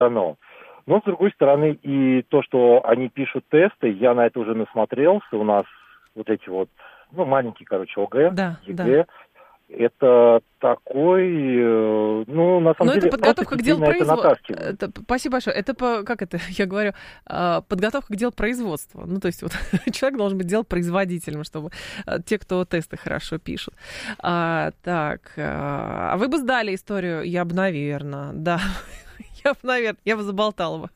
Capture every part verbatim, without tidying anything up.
дано. Но, с другой стороны, и то, что они пишут тесты, я на это уже насмотрелся. У нас вот эти вот, ну, маленькие, короче, ОГЭ, Да, ЕГЭ. да. Это такой, э, ну, на самом Но деле, это подготовка к делу на это натаскивают. Это, спасибо большое. Это, по, как это, я говорю, э, подготовка к делу производства. Ну, то есть вот человек должен быть делопроизводителем, чтобы э, те, кто тесты хорошо пишут. А, так, э, а вы бы сдали историю? Я бы, наверное, да. Я бы, наверное, я бы заболтала бы.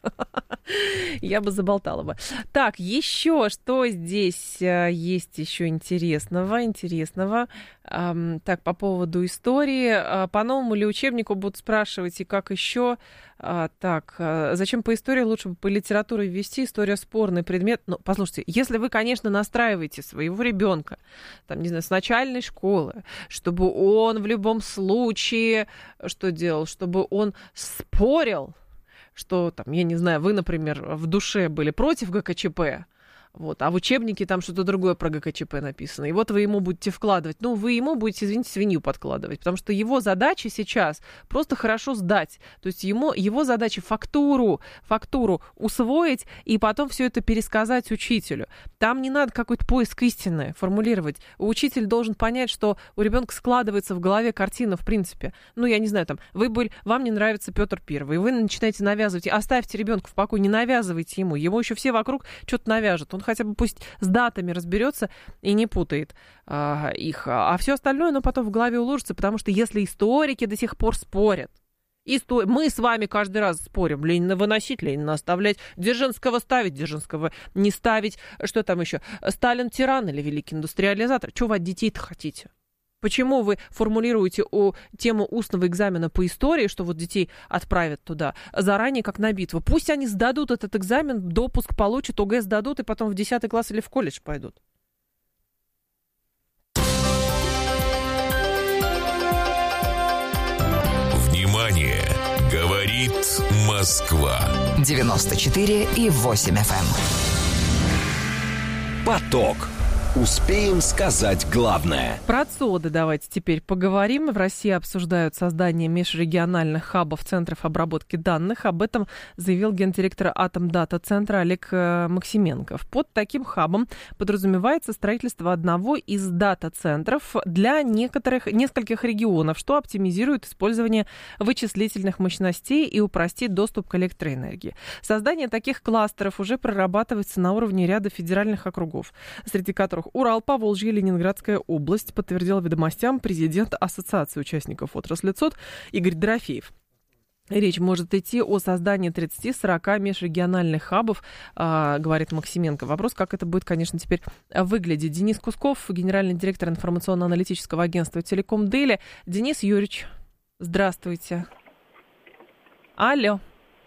Я бы заболтала бы. Так, еще что здесь есть еще интересного? Интересного. Эм, так, по поводу истории. По новому ли учебнику будут спрашивать, и как еще? А, так, зачем по истории? Лучше бы по литературе ввести. История спорный предмет. Ну, послушайте, если вы, конечно, настраиваете своего ребенка, там, не знаю, с начальной школы, чтобы он в любом случае что делал? Чтобы он спорил, что там, я не знаю, вы, например, в душе были против ГКЧП, вот, а в учебнике там что-то другое про ГКЧП написано. И вот вы ему будете вкладывать. Ну, вы ему будете, извините, свинью подкладывать. Потому что его задача сейчас просто хорошо сдать. То есть ему, его задача фактуру, фактуру усвоить и потом все это пересказать учителю. Там не надо какой-то поиск истины формулировать. Учитель должен понять, что у ребенка складывается в голове картина, в принципе. Ну, я не знаю, там, вы были, вам не нравится Петр Первый, и вы начинаете навязывать. Оставьте ребенка в покое, не навязывайте ему. Ему еще все вокруг что-то навяжут. Он хотя бы пусть с датами разберется и не путает а, их. А все остальное, оно потом в голове уложится, потому что если историки до сих пор спорят, исто... мы с вами каждый раз спорим, Ленина выносить, Ленина оставлять, Дзержинского ставить, Дзержинского не ставить, что там еще, Сталин тиран или великий индустриализатор, что вы от детей-то хотите? Почему вы формулируете о, тему устного экзамена по истории, что вот детей отправят туда, заранее как на битву? Пусть они сдадут этот экзамен, допуск получат, ОГЭ сдадут, и потом в десятый класс или в колледж пойдут. Внимание! Говорит Москва. девяносто четыре и восемь эф эм. Поток. Успеем сказать главное. Про ЦОДы давайте теперь поговорим. В России обсуждают создание межрегиональных хабов центров обработки данных. Об этом заявил гендиректор Атомдата-центра Олег Максименков. Под таким хабом подразумевается строительство одного из дата-центров для некоторых, нескольких регионов, что оптимизирует использование вычислительных мощностей и упростит доступ к электроэнергии. Создание таких кластеров уже прорабатывается на уровне ряда федеральных округов, среди которых Урал, Поволжье, Ленинградская область, подтвердил ведомостям президент Ассоциации участников отрасли ЦОД Игорь Дорофеев. Речь может идти о создании тридцати-сорока межрегиональных хабов, э, говорит Максименко. Вопрос, как это будет, конечно, теперь выглядеть. Денис Кусков, генеральный директор информационно-аналитического агентства «Телеком Дели». Денис Юрьевич, здравствуйте. Алло.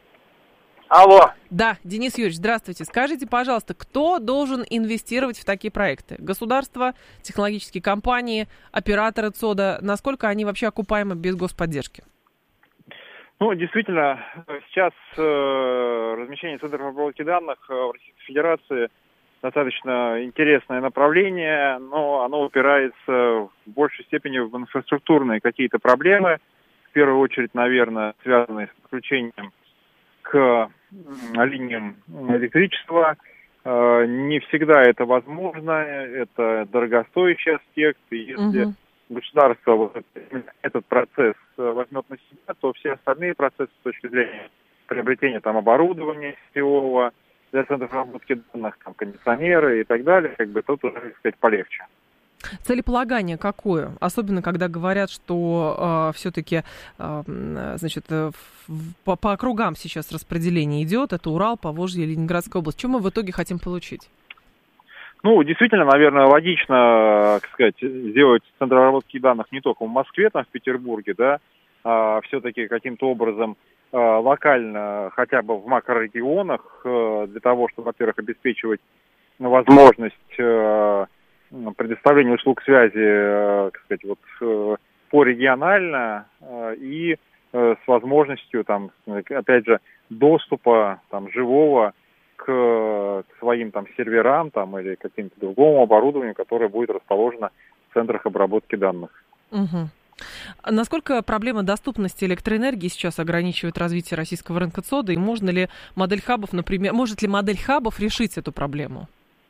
Алло. Да, Денис Юрьевич, здравствуйте. Скажите, пожалуйста, кто должен инвестировать в такие проекты? Государство, технологические компании, операторы ЦОДа? Насколько они вообще окупаемы без господдержки? Ну, действительно, сейчас э, размещение центров обработки данных в Российской Федерации достаточно интересное направление, но оно упирается в большей степени в инфраструктурные какие-то проблемы. В первую очередь, наверное, связанные с подключением к линиям электричества. Не всегда это возможно, это дорогостоящий аспект, и если угу. государство вот этот процесс возьмет на себя, то все остальные процессы с точки зрения приобретения там оборудования сетевого для центров обработки данных, там, кондиционеры и так далее, как бы тут уже, так сказать, полегче. Целеполагание какое? Особенно, когда говорят, что э, все-таки э, значит, э, по, по округам сейчас распределение идет. Это Урал, Поволжье, Ленинградская область. Что мы в итоге хотим получить? Ну, действительно, наверное, логично, так сказать, сделать центр обработки данных не только в Москве, там, в Петербурге, да, а все-таки каким-то образом э, локально, хотя бы в макрорегионах, э, для того, чтобы, во-первых, обеспечивать возможность э, предоставление услуг связи, так сказать, вот порегионально и с возможностью, там, опять же, доступа там живого к, к своим там серверам там или каким-то другому оборудованию, которое будет расположено в центрах обработки данных. Угу. А насколько проблема доступности электроэнергии сейчас ограничивает развитие российского рынка ЦОДа? И можно ли модель хабов, например, может ли модель хабов решить эту проблему?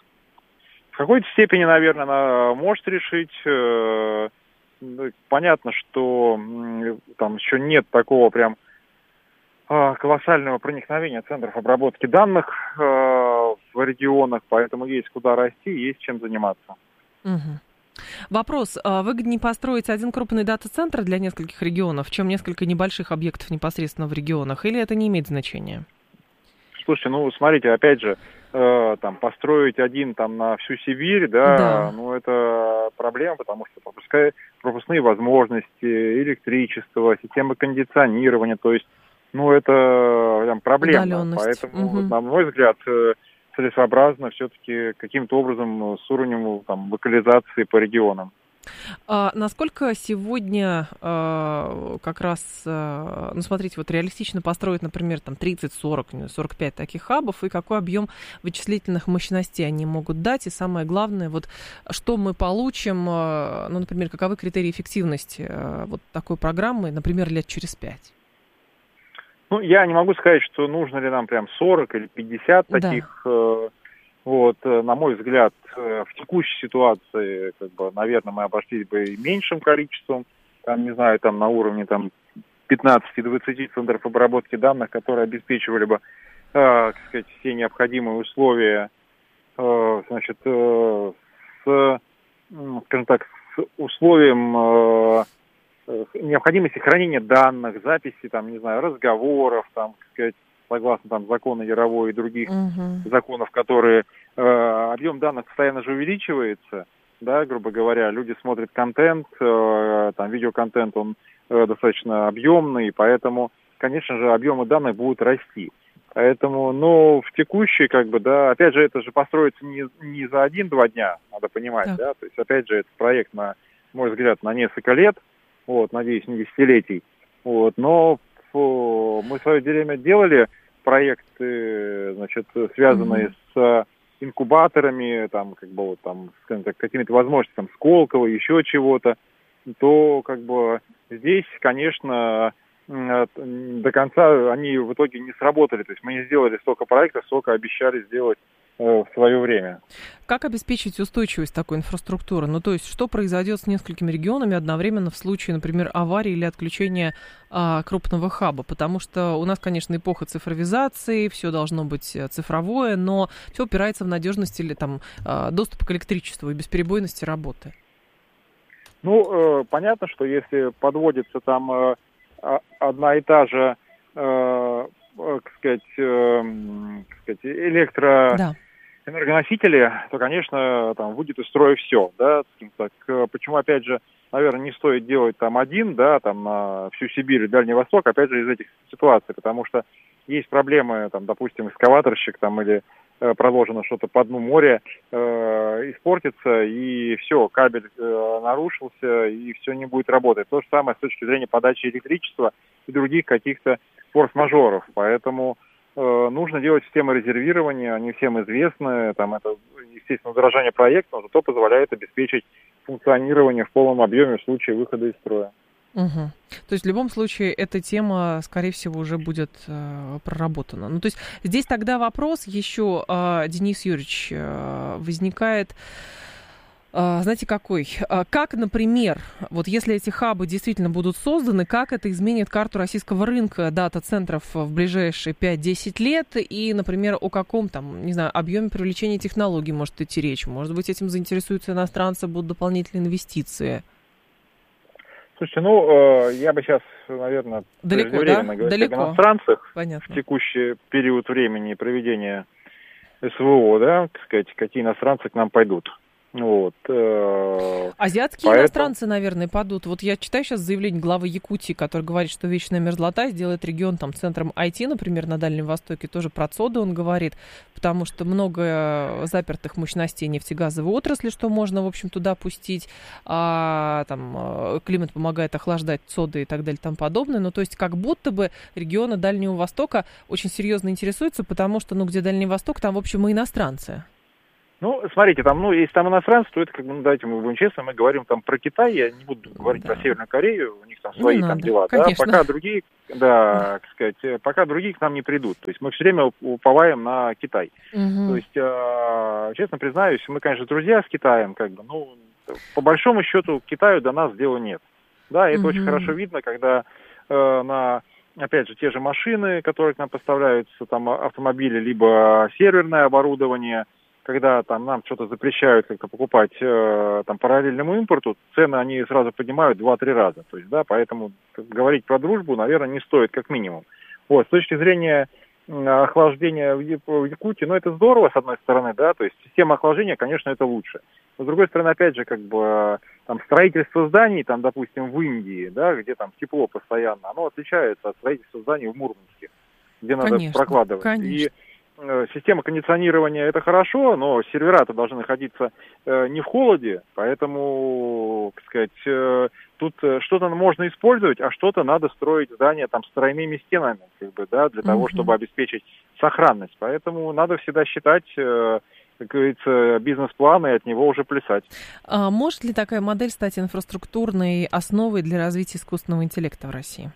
В какой-то степени, наверное, она может решить. Понятно, что там еще нет такого прям колоссального проникновения центров обработки данных в регионах, поэтому есть куда расти, есть чем заниматься. Угу. Вопрос. Выгоднее построить один крупный дата-центр для нескольких регионов, чем несколько небольших объектов непосредственно в регионах, или это не имеет значения? Слушайте, ну, смотрите, опять же, э, там, построить один там на всю Сибирь, да, да. ну, это проблема, потому что пропускай, пропускные возможности, электричество, система кондиционирования, то есть, ну, это прям проблема. Поэтому, угу. на мой взгляд, целесообразно все-таки каким-то образом с уровнем там, локализации по регионам. А насколько сегодня а, как раз, а, ну, смотрите, вот реалистично построить, например, там тридцать, сорок, сорок пять таких хабов, и какой объем вычислительных мощностей они могут дать, и самое главное, вот что мы получим, а, ну, например, каковы критерии эффективности а, вот такой программы, например, лет через пять? Ну, я не могу сказать, что нужно ли нам прям сорок или пятьдесят таких. Да. Вот, на мой взгляд, в текущей ситуации, как бы, наверное, мы обошлись бы и меньшим количеством, там, не знаю, там на уровне там пятнадцать-двадцать центров обработки данных, которые обеспечивали бы, э, так сказать, все необходимые условия, э, значит, э, с, скажем так, с условием э, необходимости хранения данных, записи, там, не знаю, разговоров, там, так сказать, согласно там закону Яровой и других uh-huh. законов, которые э, объем данных постоянно же увеличивается, да, грубо говоря, люди смотрят контент, э, там видеоконтент, он э, достаточно объемный, поэтому, конечно же, объемы данных будут расти. Поэтому, ну, в текущей, как бы, да, опять же, это же построится не, не за один-два дня, надо понимать, uh-huh. да, то есть, опять же, это проект, на мой взгляд, на несколько лет, вот, надеюсь, не десятилетий, вот, но фу, мы в свое время делали проекты, значит, связанные mm-hmm. с инкубаторами, там, как бы, вот, там, скажем так, какими-то возможностями, там, Сколково, еще чего-то, то, как бы, здесь, конечно, до конца они в итоге не сработали, то есть мы не сделали столько проектов, сколько обещали сделать в свое время. Как обеспечить устойчивость такой инфраструктуры? Ну, то есть, что произойдет с несколькими регионами одновременно в случае, например, аварии или отключения а, крупного хаба? Потому что у нас, конечно, эпоха цифровизации, все должно быть цифровое, но все упирается в надежность или там доступ к электричеству и бесперебойности работы. Ну, э, понятно, что если подводится там э, одна и та же, э, э, как сказать, э, как сказать, электро... Да. энергоносители, то, конечно, там выйдет из строя все, да, так, почему, опять же, наверное, не стоит делать там один, да, там на всю Сибирь и Дальний Восток, опять же, из этих ситуаций, потому что есть проблемы, там, допустим, экскаваторщик там или э, проложено что-то по дну моря, э, испортится, и все, кабель э, нарушился, и все не будет работать. То же самое с точки зрения подачи электричества и других каких-то форс-мажоров, поэтому нужно делать системы резервирования, они всем известны, там это, естественно, удорожание проекта, но зато позволяет обеспечить функционирование в полном объеме в случае выхода из строя. Угу. То есть в любом случае эта тема, скорее всего, уже будет э, проработана. Ну, то есть здесь тогда вопрос еще, э, Денис Юрьевич, э, возникает... Знаете, какой? Как, например, вот если эти хабы действительно будут созданы, как это изменит карту российского рынка дата-центров в ближайшие пять-десять лет? И, например, о каком там, не знаю, объеме привлечения технологий может идти речь? Может быть, этим заинтересуются иностранцы, будут дополнительные инвестиции? Слушайте, ну, я бы сейчас, наверное, далеко, да? говорить Далеко. об иностранцах. Понятно. В текущий период времени проведения СВО, да, так сказать, какие иностранцы к нам пойдут. Вот, э, Азиатские поэтому... иностранцы, наверное, падут. Вот я читаю сейчас заявление главы Якутии, который говорит, что вечная мерзлота сделает регион там центром ай ти, например, на Дальнем Востоке. Тоже про ЦОДы он говорит, потому что много запертых мощностей нефтегазовой отрасли, что можно, в общем, туда пустить. А, там, климат помогает охлаждать ЦОДы и так далее и тому подобное. Ну, то есть как будто бы регионы Дальнего Востока очень серьезно интересуются, потому что, ну, где Дальний Восток, там, в общем, и иностранцы. Ну, смотрите, там, ну, если там иностранцы, то это, как бы, ну, давайте мы будем честны, мы говорим там про Китай, я не буду говорить да. про Северную Корею, у них там свои не там надо, дела, конечно. да, пока другие, да, так сказать, пока другие к нам не придут, то есть мы все время уповаем на Китай. Угу. То есть, э, честно признаюсь, мы, конечно, друзья с Китаем, как бы, ну, по большому счету, к Китаю до нас дела нет. Да, это угу. очень хорошо видно, когда э, на, опять же, те же машины, которые к нам поставляются, там, автомобили, либо серверное оборудование, когда там нам что-то запрещают как-то покупать э, там параллельному импорту, цены они сразу поднимают два-три раза. То есть, да, поэтому говорить про дружбу, наверное, не стоит как минимум. Вот, с точки зрения охлаждения в Якутии, ну, это здорово, с одной стороны, да, то есть система охлаждения, конечно, это лучше. Но, с другой стороны, опять же, как бы, там, строительство зданий, там, допустим, в Индии, да, где там тепло постоянно, оно отличается от строительства зданий в Мурманске, где надо конечно, прокладывать. Конечно. И система кондиционирования это хорошо, но сервера-то должны находиться э, не в холоде, поэтому, так сказать, э, тут что-то можно использовать, а что-то надо строить здания там с тройными стенами, как бы, да, для того, uh-huh. чтобы обеспечить сохранность. Поэтому надо всегда считать, э, как говорится, бизнес-план и от него уже плясать. А может ли такая модель стать инфраструктурной основой для развития искусственного интеллекта в России?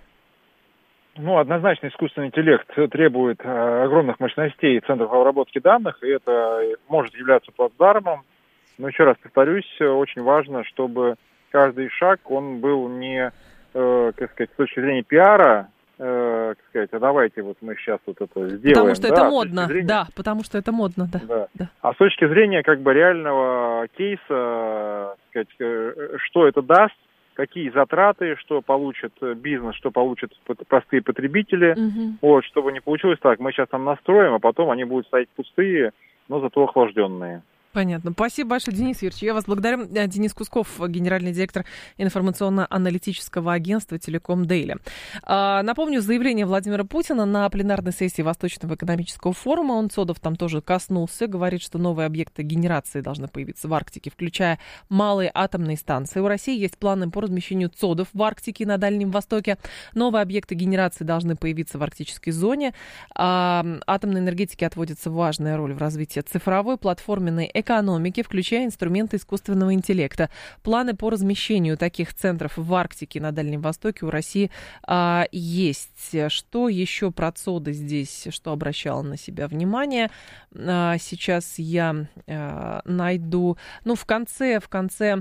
Ну, однозначно искусственный интеллект требует э, огромных мощностей центров обработки данных, и это может являться плацдармом. Но еще раз повторюсь, очень важно, чтобы каждый шаг, он был не, э, как сказать, с точки зрения пиара, э, как сказать, а давайте вот мы сейчас вот это сделаем. Потому что да, это модно, зрения, да, потому что это модно, да. да. да. А с точки зрения как бы реального кейса, так сказать, что это даст, какие затраты, что получит бизнес, что получат простые потребители, угу. вот, чтобы не получилось так, мы сейчас там настроим, а потом они будут стоять пустые, но зато охлажденные. Понятно. Спасибо большое, Денис Юрьевич. Я вас благодарю. Денис Кусков, генеральный директор информационно-аналитического агентства «Телеком Дейли». А, напомню, заявление Владимира Путина на пленарной сессии Восточного экономического форума. Он ЦОДов там тоже коснулся. Говорит, что новые объекты генерации должны появиться в Арктике, включая малые атомные станции. У России есть планы по размещению ЦОДов в Арктике и на Дальнем Востоке. Новые объекты генерации должны появиться в арктической зоне. А, атомной энергетике отводится важная роль в развитии цифровой, платформенной экономики, включая инструменты искусственного интеллекта. Планы по размещению таких центров в Арктике и на Дальнем Востоке у России а, есть. Что еще про ЦОДы здесь, что обращало на себя внимание? А, сейчас я а, найду... Ну, в конце, в конце...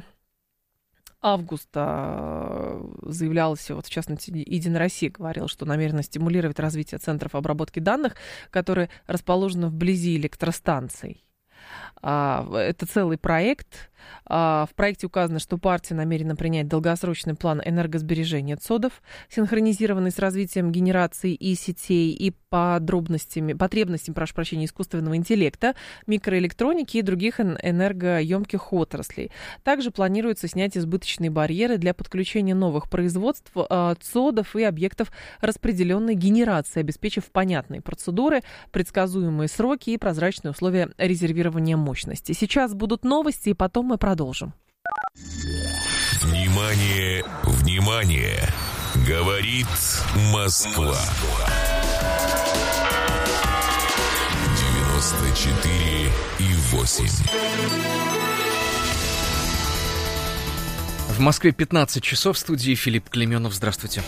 августа заявлялось, вот в частности, Единая Россия говорила, что намерена стимулировать развитие центров обработки данных, которые расположены вблизи электростанций. Это целый проект. В проекте указано, что партия намерена принять долгосрочный план энергосбережения ЦОДов, синхронизированный с развитием генерации и сетей, и подробностями, потребностями, прошу прощения, искусственного интеллекта, микроэлектроники и других энергоемких отраслей. Также планируется снять избыточные барьеры для подключения новых производств ЦОДов и объектов распределенной генерации, обеспечив понятные процедуры, предсказуемые сроки и прозрачные условия резервирования мощности. Сейчас будут новости, и потом мы продолжим. Внимание, внимание! Говорит Москва. девяносто четыре и восемь. В Москве пятнадцать часов, в студии Филипп Клеменов. Здравствуйте.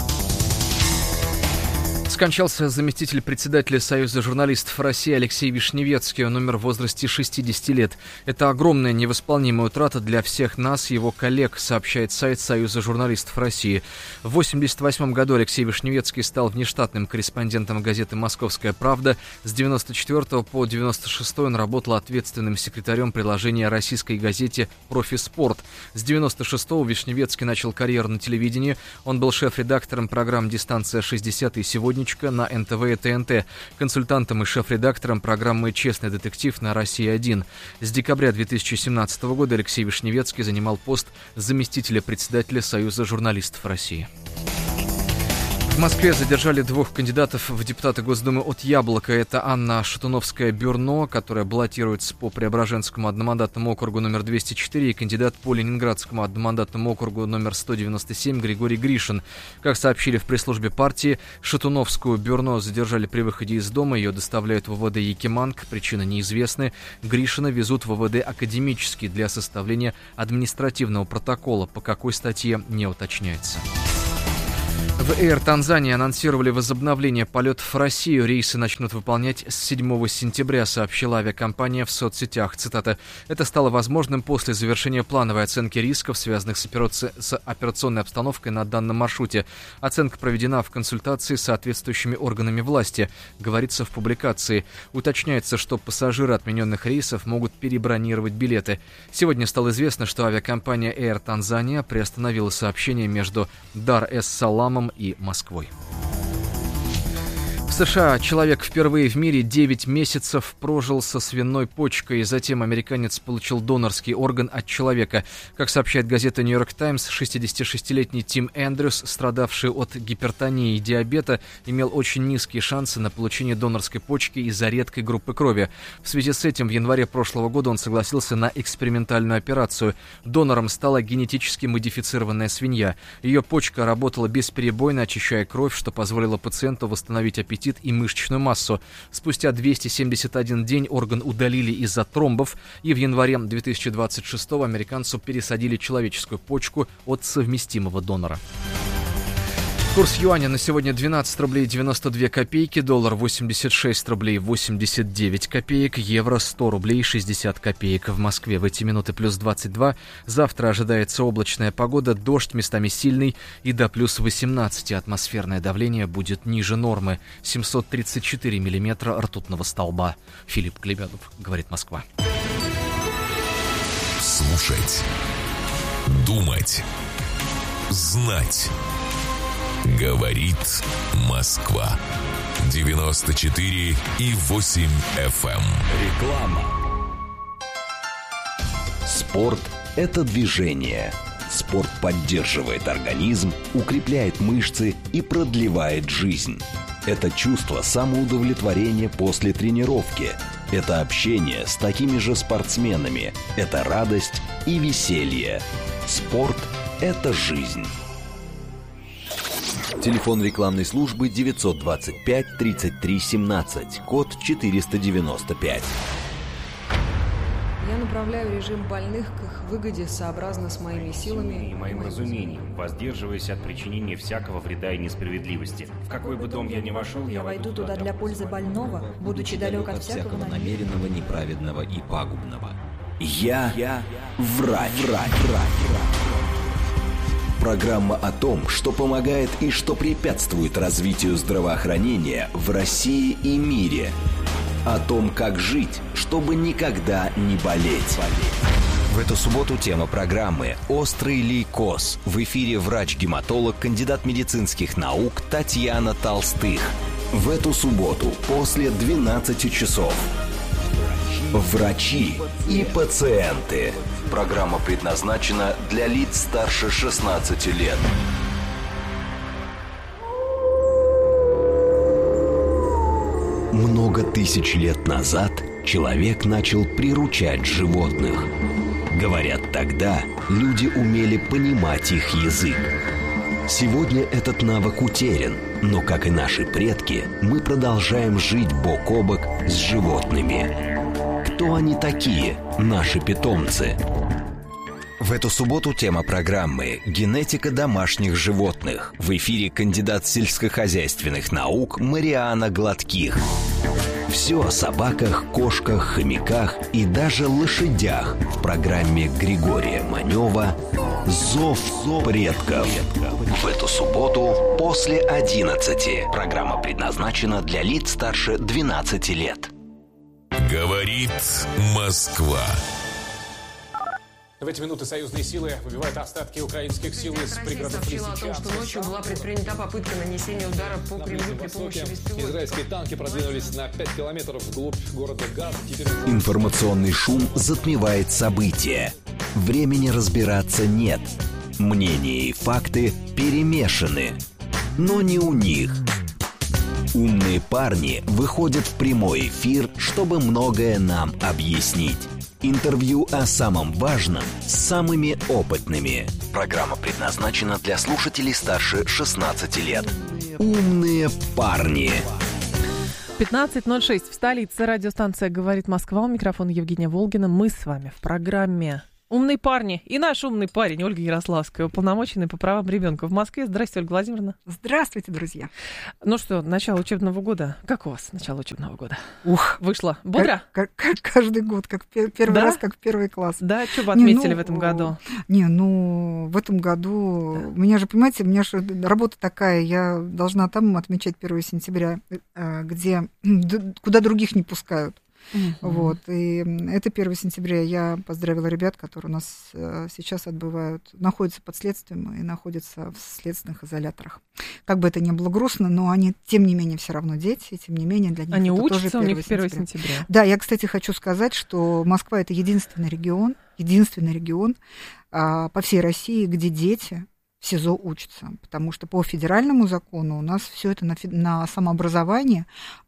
Скончался заместитель председателя Союза журналистов России Алексей Вишневецкий. Он умер в возрасте шестидесяти лет. Это огромная невосполнимая утрата для всех нас, его коллег, сообщает сайт Союза журналистов России. В восемьдесят восьмом году Алексей Вишневецкий стал внештатным корреспондентом газеты «Московская правда». С девяносто четвёртого по девяносто шестой он работал ответственным секретарем приложения российской газете «Профиспорт». С девяносто шестого Вишневецкий начал карьеру на телевидении. Он был шеф-редактором программ «Дистанция шестьдесят» и «Сегодня» на эн тэ вэ и тэ эн тэ, консультантом и шеф-редактором программы «Честный детектив» на Россия один. С декабря две тысячи семнадцатого года Алексей Вишневецкий занимал пост заместителя председателя Союза журналистов России. В Москве задержали двух кандидатов в депутаты Госдумы от «Яблока». Это Анна Шатуновская-Бюрно, которая баллотируется по Преображенскому одномандатному округу номер двести четыре, и кандидат по Ленинградскому одномандатному округу номер сто девяносто семь Григорий Гришин. Как сообщили в пресс-службе партии, Шатуновскую Бюрно задержали при выходе из дома. Ее доставляют в ВВД Якиманг. Причины неизвестны. Гришина везут в ВВД Академический для составления административного протокола. По какой статье, не уточняется. В Air Tanzania анонсировали возобновление полетов в Россию. Рейсы начнут выполнять с седьмого сентября, сообщила авиакомпания в соцсетях. Цитата. «Это стало возможным после завершения плановой оценки рисков, связанных с, операци... с операционной обстановкой на данном маршруте. Оценка проведена в консультации с соответствующими органами власти», говорится в публикации. Уточняется, что пассажиры отмененных рейсов могут перебронировать билеты. Сегодня стало известно, что авиакомпания Air Tanzania приостановила сообщение между Дар-эс-Саламом и Москвой. В США человек впервые в мире девять месяцев прожил со свиной почкой. Затем американец получил донорский орган от человека. Как сообщает газета «Нью-Йорк Таймс», шестидесятишестилетний Тим Эндрюс, страдавший от гипертонии и диабета, имел очень низкие шансы на получение донорской почки из-за редкой группы крови. В связи с этим в январе прошлого года он согласился на экспериментальную операцию. Донором стала генетически модифицированная свинья. Ее почка работала бесперебойно, очищая кровь, что позволило пациенту восстановить аппетит и мышечную массу. Спустя двести семьдесят один день орган удалили из-за тромбов, и в январе две тысячи двадцать шестого американцу пересадили человеческую почку от совместимого донора. Курс юаня на сегодня двенадцать рублей девяносто две копейки, доллар восемьдесят шесть рублей восемьдесят девять копеек, евро сто рублей шестьдесят копеек. В Москве в эти минуты плюс двадцать два. Завтра ожидается облачная погода, дождь местами сильный и до плюс восемнадцати. Атмосферное давление будет ниже нормы. семьсот тридцать четыре миллиметра ртутного столба. Филипп Клебедов, говорит Москва. Слушать. Думать. Знать. Говорит Москва. девяносто четыре и восемь эф эм. Реклама. Спорт – это движение. Спорт поддерживает организм, укрепляет мышцы и продлевает жизнь. Это чувство самоудовлетворения после тренировки. Это общение с такими же спортсменами. Это радость и веселье. Спорт – это жизнь. Телефон рекламной службы девятьсот двадцать пять тридцать три семнадцать, код четыреста девяносто пять. Я направляю режим больных к их выгоде сообразно с моими силами и моим разумением, воздерживаясь от причинения всякого вреда и несправедливости. В какой бы дом я ни вошел, я войду туда для пользы больного, будучи далек от всякого намеренного, неправедного и пагубного. Я, я врач, врач, врач, врач. Программа о том, что помогает и что препятствует развитию здравоохранения в России и мире. О том, как жить, чтобы никогда не болеть. В эту субботу тема программы «Острый лейкоз». В эфире врач-гематолог, кандидат медицинских наук Татьяна Толстых. В эту субботу после двенадцати часов. Врачи и пациенты. Программа предназначена для лиц старше шестнадцати лет. Много тысяч лет назад человек начал приручать животных. Говорят, тогда люди умели понимать их язык. Сегодня этот навык утерян, но, как и наши предки, мы продолжаем жить бок о бок с животными. Кто они такие, наши питомцы? В эту субботу тема программы «Генетика домашних животных». В эфире кандидат сельскохозяйственных наук Мариана Гладких. Все о собаках, кошках, хомяках и даже лошадях в программе Григория Манева «Зов предков». В эту субботу после одиннадцати. Программа предназначена для лиц старше двенадцати лет. Говорит Москва. В эти минуты союзные силы выбивают остатки украинских сил из пригородов сообщила о том, что ночью была предпринята попытка нанесения удара по Кремлю при помощи беспилотников. Израильские танки продвинулись на пять километров вглубь города Газ. Теперь... Информационный шум затмевает события. Времени разбираться нет. Мнения и факты перемешаны. но не у них. Умные парни выходят в прямой эфир, чтобы многое нам объяснить. Интервью о самом важном с самыми опытными. Программа предназначена для слушателей старше шестнадцати лет. Умные парни. пятнадцать ноль шесть в столице. Радиостанция «Говорит Москва». У микрофона Евгения Волгина. Мы с вами в программе «Умные парни». И наш умный парень Ольга Ярославская, уполномоченный по правам ребенка в Москве. Здравствуйте, Ольга Владимировна. Здравствуйте, друзья. Ну что, начало учебного года. Как у вас начало учебного года? Ух, вышло бодро? Как, как, как каждый год, как первый да? раз, как первый класс. Да, что вы отметили не, ну, в этом году? Не, ну, в этом году... Да. У меня же, понимаете, у меня же работа такая, я должна там отмечать первого сентября, где, куда других не пускают. Uh-huh. Вот, и это первого сентября я поздравила ребят, которые у нас сейчас отбывают, находятся под следствием и находятся в следственных изоляторах. Как бы это ни было грустно, но они, тем не менее, все равно дети, и тем не менее для них они это учатся, тоже у них первого сентября. Да, я, кстати, хочу сказать, что Москва — это единственный регион, единственный регион а, по всей России, где дети в СИЗО учатся, потому что по федеральному закону у нас все это на, на самообразование,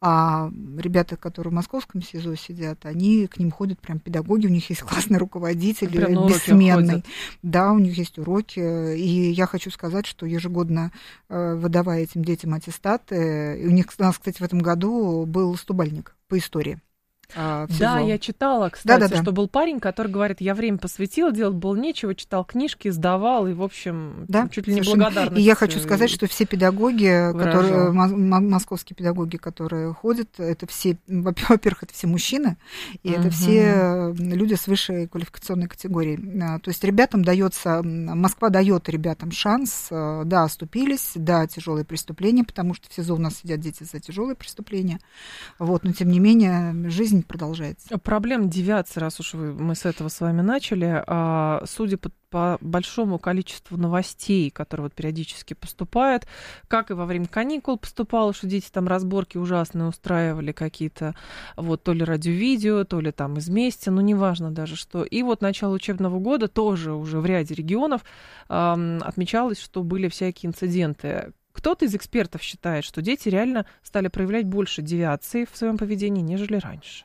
а ребята, которые в московском СИЗО сидят, они к ним ходят прям педагоги, у них есть классный руководитель, бессменный, да, у них есть уроки, и я хочу сказать, что ежегодно выдавая этим детям аттестаты, у них, у нас, кстати, в этом году был стобальник по истории. А, да, я читала, кстати, да, да, да. что был парень, который говорит, я время посвятил, делать было нечего, читал книжки, сдавал, и, в общем, да, чуть ли не благодарность. И я хочу сказать, что все педагоги, которые, московские педагоги, которые ходят, это все, во-первых, это все мужчины, и uh-huh. это все люди с высшей квалификационной категорией. То есть ребятам дается, Москва дает ребятам шанс, да, оступились, да, тяжелые преступления, потому что в СИЗО у нас сидят дети за тяжелые преступления, вот, но тем не менее жизнь продолжается. Проблема девиации, раз уж вы, мы с этого с вами начали, а, судя по, по большому количеству новостей, которые вот периодически поступают, как и во время каникул поступало, что дети там разборки ужасные устраивали какие-то, вот, то ли радио-видео, то ли там из мести, ну, неважно даже что. И вот начало учебного года тоже уже в ряде регионов а, отмечалось, что были всякие инциденты. Кто-то из экспертов считает, что дети реально стали проявлять больше девиации в своем поведении, нежели раньше.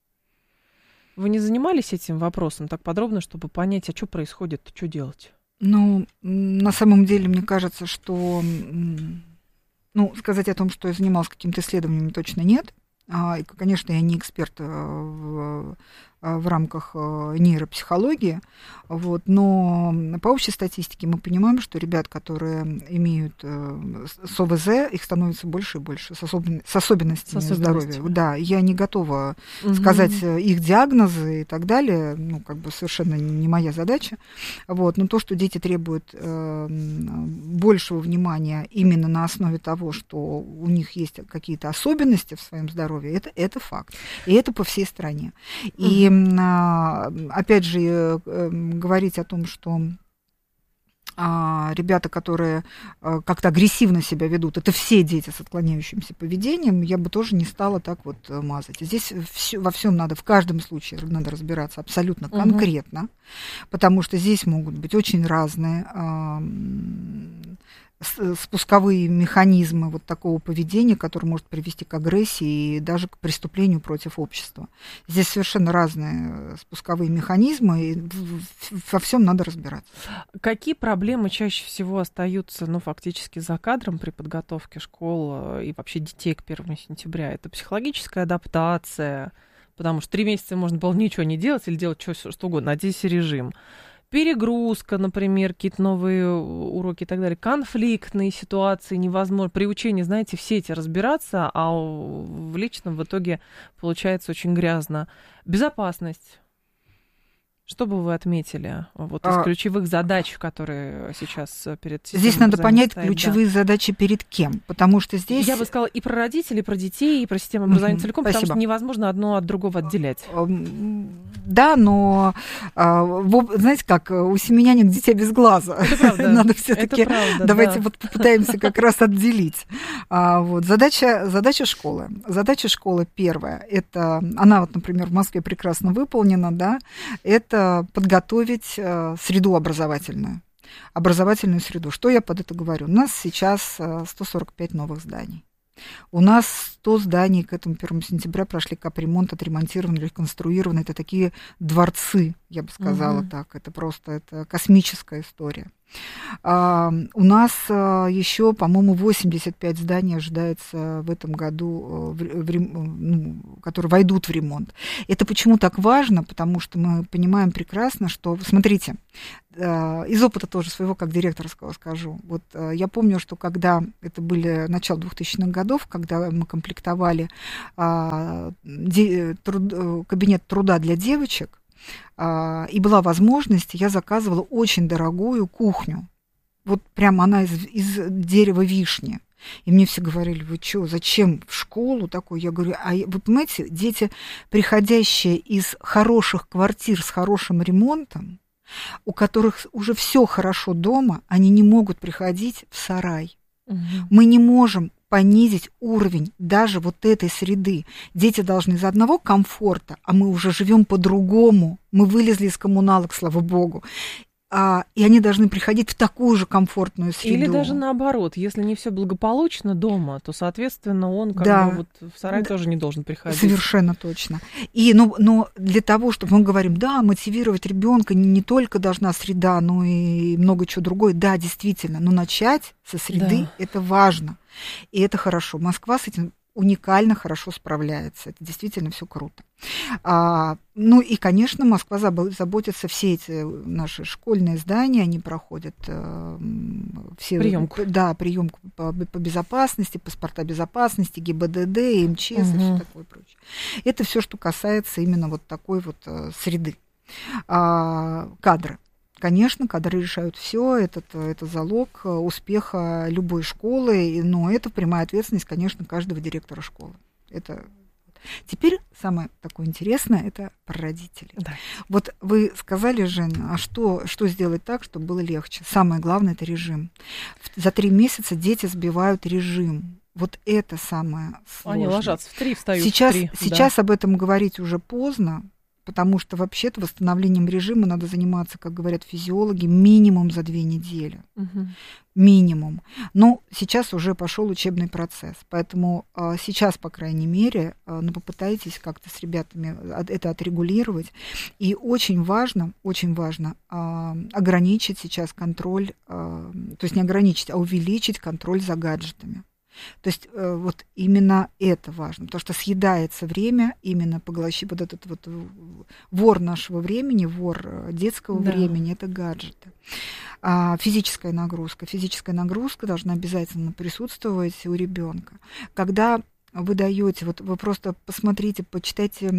Вы не занимались этим вопросом так подробно, чтобы понять, а что происходит, что делать? Ну, на самом деле, мне кажется, что, ну, сказать о том, что я занималась какими-то исследованиями, точно нет. И, конечно, я не эксперт в, в рамках нейропсихологии, вот, но по общей статистике мы понимаем, что ребят, которые имеют с ОВЗ, их становится больше и больше, с, особен, с особенностями с здоровья. Да, я не готова угу. сказать их диагнозы и так далее, ну, как бы совершенно не моя задача, вот, но то, что дети требуют э, большего внимания именно на основе того, что у них есть какие-то особенности в своем здоровье, это, это факт, и это по всей стране. И опять же, говорить о том, что ребята, которые как-то агрессивно себя ведут, это все дети с отклоняющимся поведением, я бы тоже не стала так вот мазать. Здесь всё, во всем надо, в каждом случае надо разбираться абсолютно конкретно, угу. потому что здесь могут быть очень разные спусковые механизмы вот такого поведения, которое может привести к агрессии и даже к преступлению против общества. Здесь совершенно разные спусковые механизмы, и во всем надо разбираться. Какие проблемы чаще всего остаются, ну, фактически за кадром при подготовке школ и вообще детей к первому сентября? Это психологическая адаптация, потому что три месяца можно было ничего не делать или делать что, что угодно, надеюсь, режим. Перегрузка, например, какие-то новые уроки и так далее, конфликтные ситуации, невозможно, приучение, знаете, все эти разбираться, а в личном в итоге получается очень грязно. Безопасность. Что бы вы отметили вот из а, ключевых задач, которые сейчас перед системой здесь надо понять стоят, ключевые да. задачи перед кем, потому что здесь... Я бы сказала и про родителей, и про детей, и про систему образования mm-hmm. целиком, Спасибо. Потому что невозможно одно от другого отделять. Да, но, знаете как, у семеняник дитя без глаза. Это правда. Надо все-таки, давайте да. вот попытаемся как раз отделить. Вот. Задача, задача школы. Задача школы первая, это, она вот, например, в Москве прекрасно выполнена, да, это подготовить среду образовательную. образовательную среду. Что я под это говорю? У нас сейчас сто сорок пять новых зданий. У нас сто зданий к этому первому сентября прошли капремонт, отремонтированы, реконструированы. Это такие дворцы, я бы сказала угу. так. Это просто это космическая история. А, у нас а, еще, по-моему, восемьдесят пять зданий ожидается в этом году, в, в, ну, которые войдут в ремонт. Это почему так важно? Потому что мы понимаем прекрасно, что, смотрите, а, из опыта тоже своего, как директорского скажу. Вот а, я помню, что когда это были начало двухтысячных годов, когда мы комплектовали а, де, труд, кабинет труда для девочек, и была возможность, я заказывала очень дорогую кухню. Вот прям она из, из дерева вишни. И мне все говорили, вы что, зачем в школу такую? Я говорю, а вы понимаете, дети, приходящие из хороших квартир с хорошим ремонтом, у которых уже все хорошо дома, они не могут приходить в сарай. Угу. Мы не можем понизить уровень даже вот этой среды. Дети должны из одного комфорта, а мы уже живем по-другому. Мы вылезли из коммуналок, слава богу. А, и они должны приходить в такую же комфортную среду. Или даже наоборот, если не все благополучно дома, то, соответственно, он как да. бы вот в сарай да. тоже не должен приходить. Совершенно точно. И, но, но для того, чтобы мы говорим, да, мотивировать ребенка не, не только должна среда, но и много чего другое. Да, действительно, но начать со среды да. это важно. И это хорошо. Москва с этим уникально хорошо справляется. Это действительно все круто. А, ну и, конечно, Москва заботится, все эти наши школьные здания, они проходят э, все... Приемку. Да, приемку по, по безопасности, паспорта безопасности, ГИБДД, МЧС угу. и все такое прочее. Это все, что касается именно вот такой вот э, среды. А, кадры. Конечно, кадры решают все, это, это залог успеха любой школы, но это прямая ответственность, конечно, каждого директора школы. Это... Теперь самое такое интересное – это про родителей. Да. Вот вы сказали, Жень, а что, что сделать так, чтобы было легче? Самое главное – это режим. За три месяца дети сбивают режим. Вот это самое сложное. Они ложатся в три, встают сейчас, в три. Сейчас да. об этом говорить уже поздно, потому что вообще-то восстановлением режима надо заниматься, как говорят физиологи, минимум за две недели. Угу. Минимум. Но сейчас уже пошел учебный процесс. Поэтому а, сейчас, по крайней мере, а, ну, попытайтесь как-то с ребятами это отрегулировать. И очень важно, очень важно а, ограничить сейчас контроль, а, то есть не ограничить, а увеличить контроль за гаджетами. То есть вот именно это важно, потому что съедается время, именно поглощает вот этот вот вор нашего времени, вор детского да. времени, это гаджеты. А физическая нагрузка. Физическая нагрузка должна обязательно присутствовать у ребенка. Когда вы даете, вот вы просто посмотрите, почитайте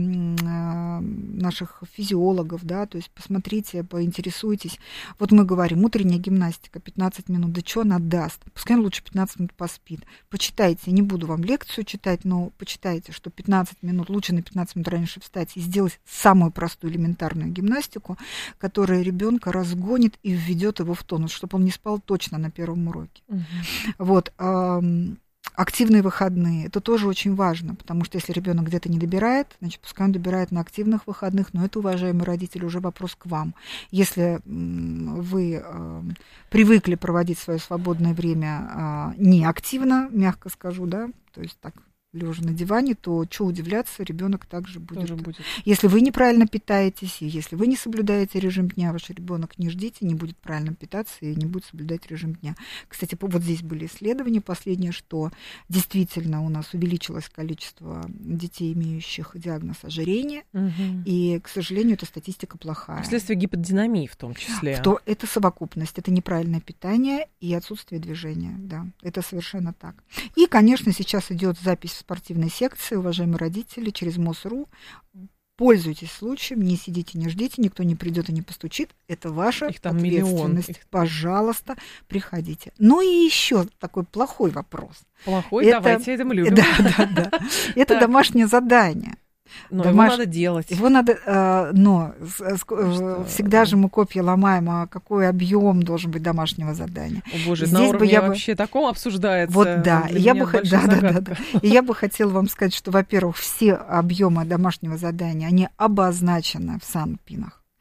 наших физиологов, да, то есть посмотрите, поинтересуйтесь. Вот мы говорим, утренняя гимнастика, пятнадцать минут, да что она даст? Пускай он лучше пятнадцать минут поспит. Почитайте, не буду вам лекцию читать, но почитайте, что пятнадцать минут, лучше на пятнадцать минут раньше встать и сделать самую простую элементарную гимнастику, которая ребенка разгонит и введет его в тонус, чтобы он не спал точно на первом уроке. Угу. Вот. Активные выходные. Это тоже очень важно, потому что если ребенок где-то не добирает, значит, пускай он добирает на активных выходных, но это, уважаемые родители, уже вопрос к вам. Если вы э, привыкли проводить свое свободное время э, неактивно, мягко скажу, да, то есть так, лежа на диване, то что удивляться, ребенок также будет. Тоже будет. Если вы неправильно питаетесь, и если вы не соблюдаете режим дня, ваш ребенок не ждите, не будет правильно питаться и не будет соблюдать режим дня. Кстати, вот здесь были исследования последние, что действительно у нас увеличилось количество детей, имеющих диагноз ожирения, угу. и, к сожалению, эта статистика плохая. Вследствие гиподинамии в том числе. То это совокупность, это неправильное питание и отсутствие движения, да, это совершенно так. И, конечно, сейчас идет запись в спортивной секции, уважаемые родители, через МОСРУ. Пользуйтесь случаем, не сидите, не ждите, никто не придет и не постучит. Это ваша ответственность. Их... Пожалуйста, приходите. Ну и еще такой плохой вопрос. Плохой? Это... Давайте, это мы любим. Да, да, да. Это домашнее задание. Но Домаш... его надо делать. Его надо, э, но что? Всегда же мы копья ломаем, а какой объем должен быть домашнего задания. О боже, здесь на уровне я вообще бы... таком обсуждается. Вот да, я бы, да, да, да, да. И я бы хотела вам сказать, что, во-первых, все объемы домашнего задания, они обозначены в санпинах.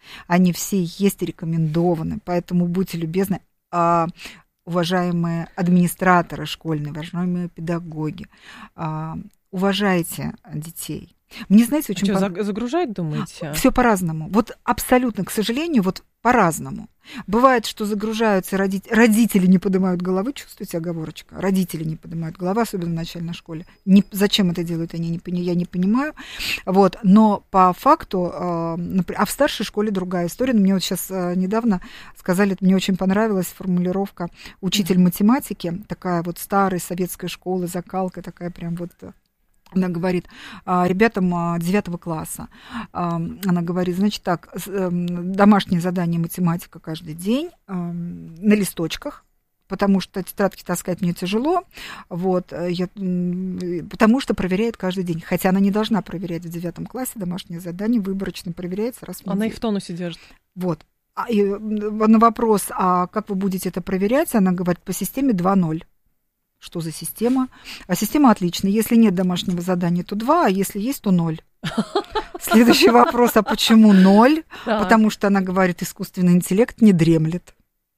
Они все есть рекомендованы, поэтому будьте любезны, а, уважаемые администраторы школьные, уважаемые педагоги, а, уважайте детей. Мне, знаете, очень... А что, по... загружать, думаете? Все по-разному. Вот абсолютно, к сожалению, вот по-разному. Бывает, что загружаются родители, родители не поднимают головы, чувствуете, оговорочка? Родители не поднимают головы, особенно в начальной школе. Не, зачем это делают, они не, я не понимаю. Вот. Но по факту, э, например, а в старшей школе другая история. Мне вот сейчас э, недавно сказали, мне очень понравилась формулировка «учитель математики», такая вот старой советской школы, закалка такая прям вот... Она говорит ребятам девятого класса, она говорит, значит так, домашнее задание математика каждый день на листочках, потому что тетрадки таскать мне тяжело, вот, я, потому что проверяет каждый день. Хотя она не должна проверять в девятом классе домашнее задание, выборочно проверяется раз в неделю. Она их в тонусе держит. Вот. И на вопрос, а как вы будете это проверять, она говорит, по системе два ноль. Что за система? А система отличная. Если нет домашнего задания, то два, а если есть, то ноль. Следующий вопрос, а почему ноль? Да. Потому что она говорит, искусственный интеллект не дремлет.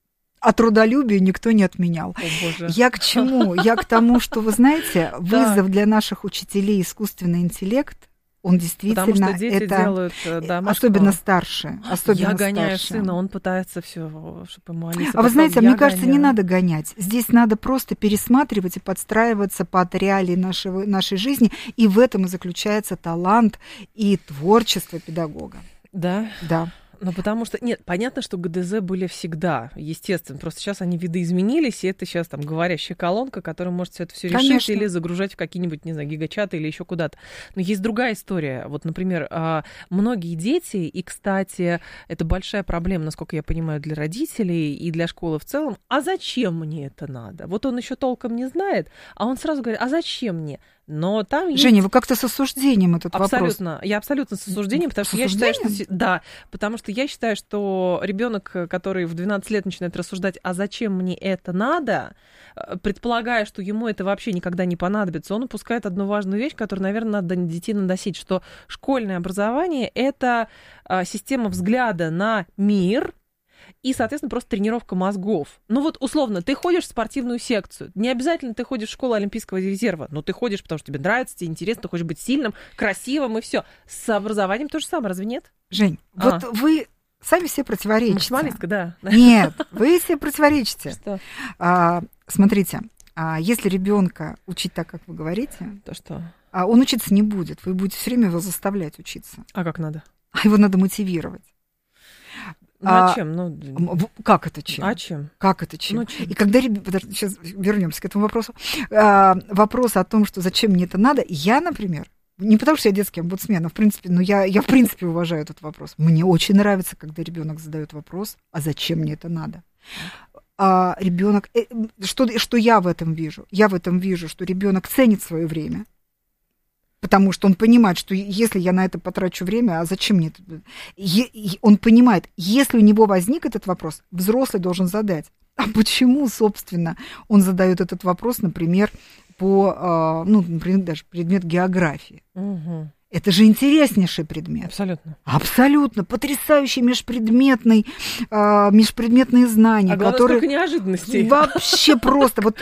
А трудолюбие никто не отменял. О, Я к чему? Я к тому, что, вы знаете, вызов да. для наших учителей искусственный интеллект, он действительно, потому что дети это делают домашку. Особенно старшие. Особенно я гоняю старшие. Сына, он пытается все, чтобы ему Алиса. А вы знаете, мне кажется, гоняю. не надо гонять. Здесь надо просто пересматривать и подстраиваться под реалии нашего, нашей жизни. И в этом и заключается талант и творчество педагога. Да? Да. Ну, потому что, нет, понятно, что ГДЗ были всегда, естественно, просто сейчас они видоизменились, и это сейчас там говорящая колонка, которая может все это все решить. Конечно. Или загружать в какие-нибудь, не знаю, гигачаты или еще куда-то. Но есть другая история. Вот, например, многие дети, и, кстати, это большая проблема, насколько я понимаю, для родителей и для школы в целом, а зачем мне это надо? Вот он еще толком не знает, а он сразу говорит, а зачем мне? Но там есть... Женя, вы как-то с осуждением этот абсолютно, вопрос. Я абсолютно с осуждением, потому с что осуждением? я считаю, что... Да, потому что я считаю, что ребенок, который в двенадцать лет начинает рассуждать, а зачем мне это надо, предполагая, что ему это вообще никогда не понадобится, он упускает одну важную вещь, которую, наверное, надо детей наносить, что школьное образование — это система взгляда на мир, и, соответственно, просто тренировка мозгов. Ну вот, условно, ты ходишь в спортивную секцию. Не обязательно ты ходишь в школу Олимпийского резерва, но ты ходишь, потому что тебе нравится, тебе интересно, ты хочешь быть сильным, красивым и все. С образованием то же самое, разве нет? Жень, а. вот вы сами себе противоречите. Максималистка, да. Нет, вы себе противоречите. Что? А, смотрите, а если ребенка учить так, как вы говорите, то что? А он учиться не будет. Вы будете все время его заставлять учиться. А как надо? А его надо мотивировать. Ну, а чем? Ну, как это чем? А чем? Как это чем? Ну, чем? И когда ребята... Подожди, сейчас вернемся к этому вопросу. А, вопрос о том, что зачем мне это надо. Я, например, не потому что я детский омбудсмен, а в принципе, ну, я, я в принципе уважаю этот вопрос. Мне очень нравится, когда ребенок задает вопрос, а зачем мне это надо? А ребенок... Что, что я в этом вижу? Я в этом вижу, что ребенок ценит свое время. Потому что он понимает, что если я на это потрачу время, а зачем мне это? Он понимает, если у него возник этот вопрос, взрослый должен задать. А почему, собственно, он задает этот вопрос, например, по, ну, например, даже предмет географии? Угу. Это же интереснейший предмет. Абсолютно. Абсолютно. Потрясающий межпредметный, э, межпредметные знания. А главное, которые... сколько неожиданностей. Вообще просто. Вот...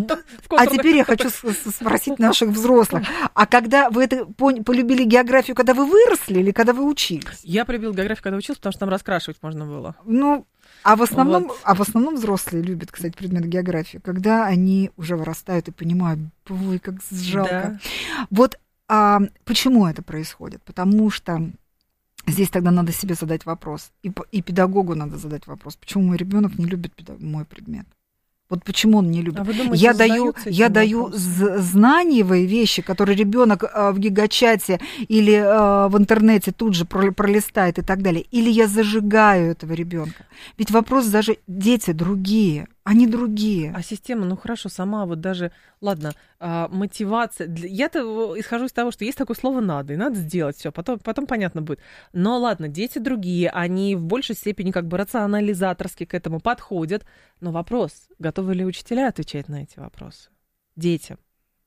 А теперь я хочу спросить наших взрослых. А когда вы это полюбили географию, когда вы выросли или когда вы учились? Я полюбила географию, когда училась, потому что там раскрашивать можно было. Ну, а в основном, вот. а в основном взрослые любят, кстати, предмет географии, когда они уже вырастают и понимают, ой, как жалко. Да. Вот. А почему это происходит? Потому что здесь тогда надо себе задать вопрос. И, и педагогу надо задать вопрос. Почему мой ребенок не любит мой предмет? Вот почему он не любит. А вы думаете, я даю, я даю знаниевые вещи, которые ребенок в гигачате или в интернете тут же пролистает и так далее. Или я зажигаю этого ребенка. Ведь вопрос даже дети другие. Они другие. А система, ну хорошо, сама вот даже, ладно, а, мотивация. Я-то исхожу из того, что есть такое слово «надо», и надо сделать все, потом, потом понятно будет. Но ладно, дети другие, они в большей степени как бы рационализаторски к этому подходят. Но вопрос, готовы ли учителя отвечать на эти вопросы детям?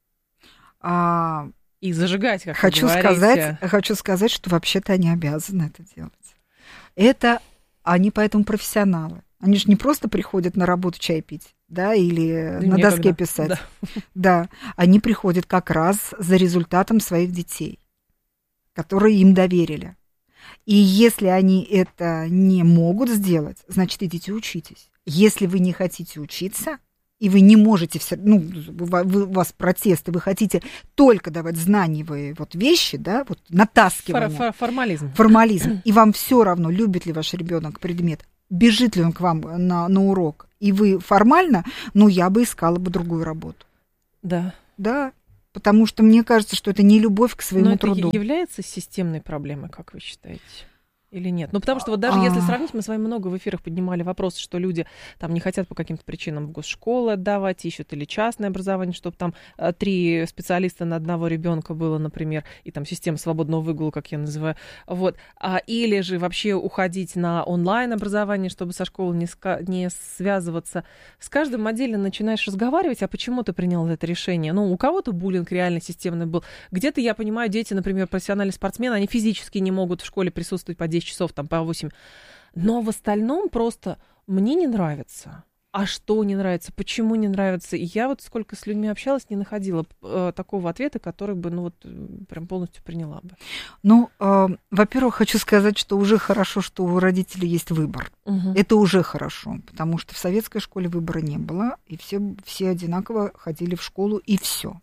А... И зажигать, как хочу вы говорите. Сказать, хочу сказать, что вообще-то они обязаны это делать. Это они поэтому профессионалы. Они же не просто приходят на работу чай пить, да, или да на доске когда. писать. Да. да, они приходят как раз за результатом своих детей, которые им доверили. И если они это не могут сделать, значит, идите учитесь. Если вы не хотите учиться, и вы не можете, все, ну, вы, у вас протесты, вы хотите только давать знаниевые вот вещи, да, вот натаскивание. Фор- фор- формализм. Формализм. И вам все равно, любит ли ваш ребенок предмет, бежит ли он к вам на, на урок, и вы формально, ну, я бы искала бы другую работу. Да. Да, потому что мне кажется, что это не любовь к своему Но труду. это является системной проблемой, как вы считаете? Или нет? Ну, потому что вот даже если сравнить, мы с вами много в эфирах поднимали вопросы, что люди там не хотят по каким-то причинам в госшколы отдавать, ищут или частное образование, чтобы там три специалиста на одного ребенка было, например, и там система свободного выгула, как я называю, вот. А, или же вообще уходить на онлайн-образование, чтобы со школой не, ска- не связываться. С каждым отдельно начинаешь разговаривать, а почему ты принял это решение? Ну, у кого-то буллинг реально системный был. Где-то, я понимаю, дети, например, профессиональные спортсмены, они физически не могут в школе присутствовать по десять часов, там, по восемь. Но в остальном просто мне не нравится. А что не нравится? Почему не нравится? И я вот сколько с людьми общалась, не находила э, такого ответа, который бы, ну вот, прям полностью приняла бы. Ну, э, во-первых, хочу сказать, что уже хорошо, что у родителей есть выбор. Угу. Это уже хорошо, потому что в советской школе выбора не было, и все, все одинаково ходили в школу, и все.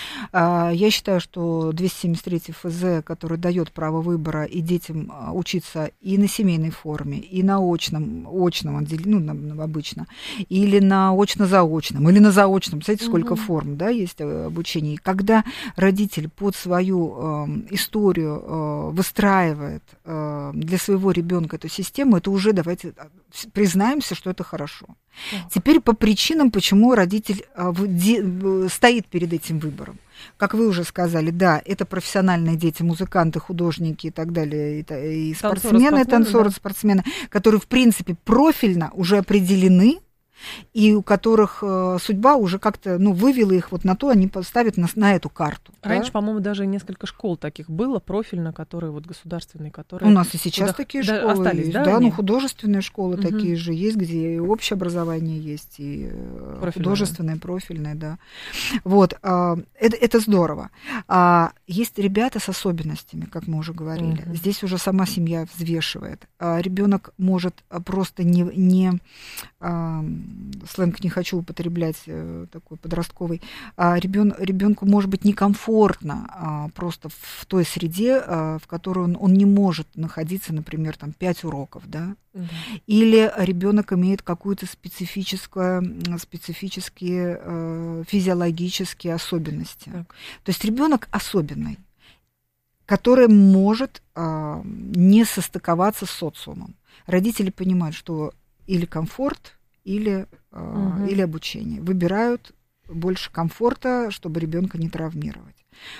Я считаю, что двести семьдесят третий эф зэ, который дает право выбора и детям учиться и на семейной форме, и на очном, очном отделении, ну, на, обычно, или на очно-заочном, или на заочном. Представляете, сколько mm-hmm. форм, да, есть обучение. И когда родитель под свою э, историю э, выстраивает э, для своего ребенка эту систему, это уже, давайте признаемся, что это хорошо. Mm-hmm. Теперь по причинам, почему родитель э, в, де, стоит перед этим выбором. Как вы уже сказали, да, это профессиональные дети, музыканты, художники и так далее, и, и спортсмены, танцоры, да. спортсмены, которые, в принципе, профильно уже определены, и у которых э, судьба уже как-то, ну, вывела их вот на то, они поставят на, на эту карту. Раньше, да? по-моему, даже несколько школ таких было, профильно, которые вот государственные, которые... У нас и сейчас куда... такие да, школы остались, есть, да, да, они? ну, художественные школы угу. такие же есть, где и общее образование есть, и профильное. Художественное, профильное, да. Вот, э, это, это здорово. А есть ребята с особенностями, как мы уже говорили. Угу. Здесь уже сама семья взвешивает. А ребенок может просто не... не а, сленг не хочу употреблять э, такой подростковый, а ребен, ребенку может быть некомфортно а, просто в той среде, а, в которой он, он не может находиться, например, там пять уроков, да, mm-hmm. или ребенок имеет какую-то специфическую, специфические э, физиологические особенности. Так. То есть ребенок особенный, который может э, не состыковаться с социумом. Родители понимают, что или комфорт, или, угу. или обучение. Выбирают больше комфорта, чтобы ребенка не травмировать.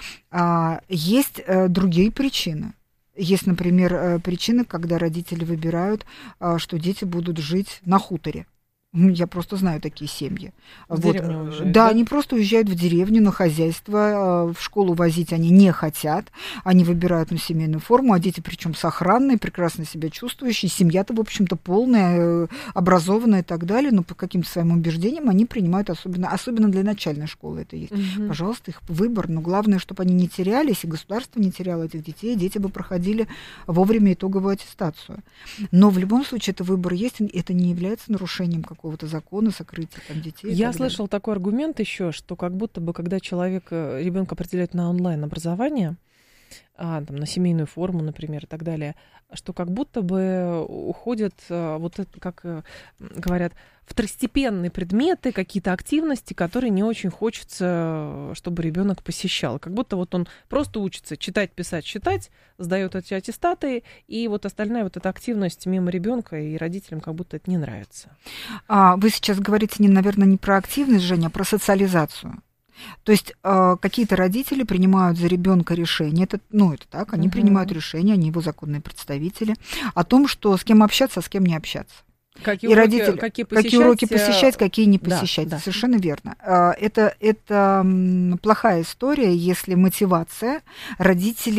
Есть другие причины. Есть, например, причины, когда родители выбирают, что дети будут жить на хуторе. Я просто знаю такие семьи. В вот. деревню уезжают, да, да, они просто уезжают в деревню на хозяйство, в школу возить они не хотят, они выбирают на семейную форму, а дети причем сохранные, прекрасно себя чувствующие, семья-то, в общем-то, полная, образованная и так далее, но по каким-то своим убеждениям они принимают, особенно, особенно для начальной школы это есть. Угу. Пожалуйста, их выбор, но главное, чтобы они не терялись, и государство не теряло этих детей, и дети бы проходили вовремя итоговую аттестацию. Но в любом случае это выбор есть, это не является нарушением какого какого-то закона сокрытия там детей. Я слышал такой аргумент еще, что как будто бы, когда человек, ребенка определяет на онлайн-образование, а, там, на семейную форму, например, и так далее, что как будто бы уходят, вот это, как говорят, второстепенные предметы, какие-то активности, которые не очень хочется, чтобы ребенок посещал. Как будто вот он просто учится читать, писать, считать, сдает эти аттестаты, и вот остальная вот эта активность мимо ребенка, и родителям как будто это не нравится. А вы сейчас говорите, не, наверное, не про активность, Женя, а про социализацию. То есть э, какие-то родители принимают за ребенка решение, это, ну это так, они uh-huh. принимают решение, они его законные представители, о том, что с кем общаться, а с кем не общаться. Какие, и уроки, родители, какие, посещать, какие уроки посещать, какие не посещать. Да, да. Совершенно верно. Это, это плохая история, если мотивация родителей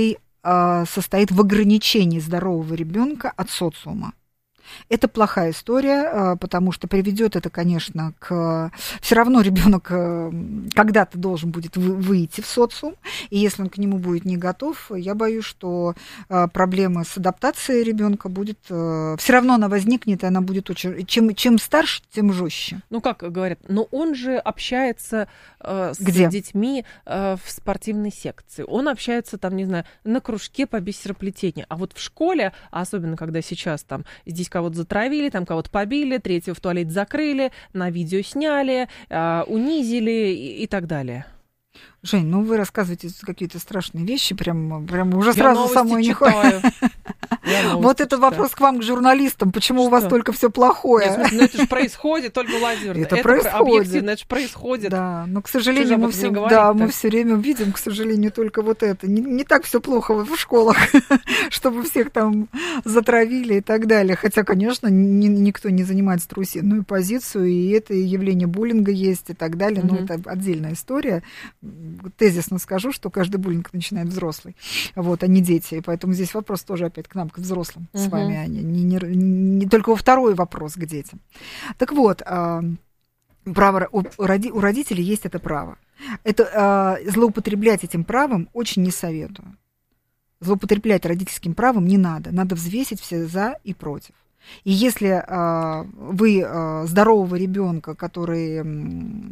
э, состоит в ограничении здорового ребенка от социума. Это плохая история, потому что приведет это, конечно, к... Все равно ребенок когда-то должен будет выйти в социум, и если он к нему будет не готов, я боюсь, что проблема с адаптацией ребенка будет... Все равно она возникнет, и она будет очень... Чем, чем старше, тем жестче. Ну, как говорят, но он же общается э, с Где? детьми э, в спортивной секции. Он общается, там, не знаю, на кружке по бисероплетению. А вот в школе, особенно когда сейчас там здесь кого-то затравили, там кого-то побили, третьего в туалет закрыли, на видео сняли, э, унизили и, и так далее. Жень, ну вы рассказываете какие-то страшные вещи, прям, прям уже сразу Я самой не читаю. Вот это вопрос к вам, к журналистам. Почему у вас только все плохое? Нет, ну это же происходит только в Лазерной. Это происходит. Объективно, это же происходит. Да, но, к сожалению, мы все, да, мы все время видим, к сожалению, только вот это. Не, не так все плохо в школах, чтобы всех там затравили и так далее. Хотя, конечно, ни, никто не занимает страусиную позицию, и это явление буллинга есть и так далее. Но это отдельная история. Тезисно скажу, что каждый буллинг начинает взрослый, вот, а не дети. И поэтому здесь вопрос тоже опять к нам, к взрослым uh-huh. с вами, а не, не, не, не только во второй вопрос к детям. Так вот, право, у, у родителей есть это право. Это, злоупотреблять этим правом очень не советую. Злоупотреблять родительским правом не надо. Надо взвесить все за и против. И если вы здорового ребенка, который...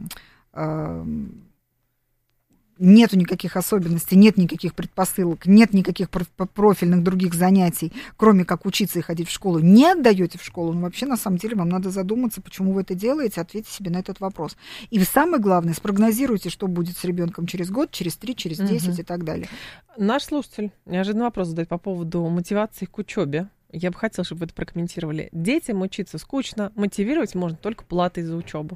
Нету никаких особенностей, нет никаких предпосылок, нет никаких профильных других занятий, кроме как учиться и ходить в школу, не отдаете в школу, ну, вообще, на самом деле, вам надо задуматься, почему вы это делаете, ответьте себе на этот вопрос. И самое главное, спрогнозируйте, что будет с ребенком через год, через три, через десять угу. и так далее. Наш слушатель неожиданный вопрос задает по поводу мотивации к учебе. Я бы хотела, чтобы вы это прокомментировали. Детям учиться скучно, мотивировать можно только платой за учебу.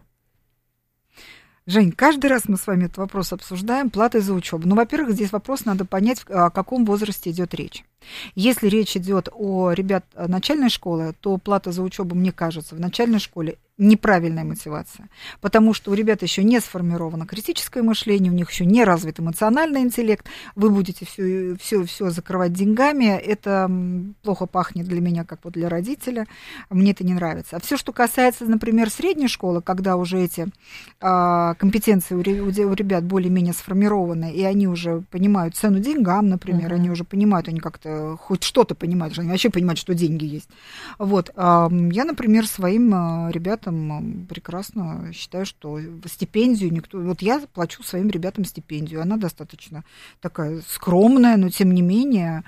Жень, каждый раз мы с вами этот вопрос обсуждаем, плата за учебу. Ну, во-первых, здесь вопрос надо понять, о каком возрасте идет речь. Если речь идет о ребят начальной школы, то плата за учебу, мне кажется, в начальной школе неправильная мотивация, потому что у ребят еще не сформировано критическое мышление, у них еще не развит эмоциональный интеллект, вы будете все, все, все закрывать деньгами, это плохо пахнет для меня, как вот для родителя, мне это не нравится. А все, что касается, например, средней школы, когда уже эти а, компетенции у, у ребят более-менее сформированы, и они уже понимают цену деньгам, например, uh-huh. они уже понимают, они как-то хоть что-то понимают, что они вообще понимают, что деньги есть. Вот. А, я, например, своим ребятам прекрасно считаю, что стипендию никто... Вот я плачу своим ребятам стипендию. Она достаточно такая скромная, но тем не менее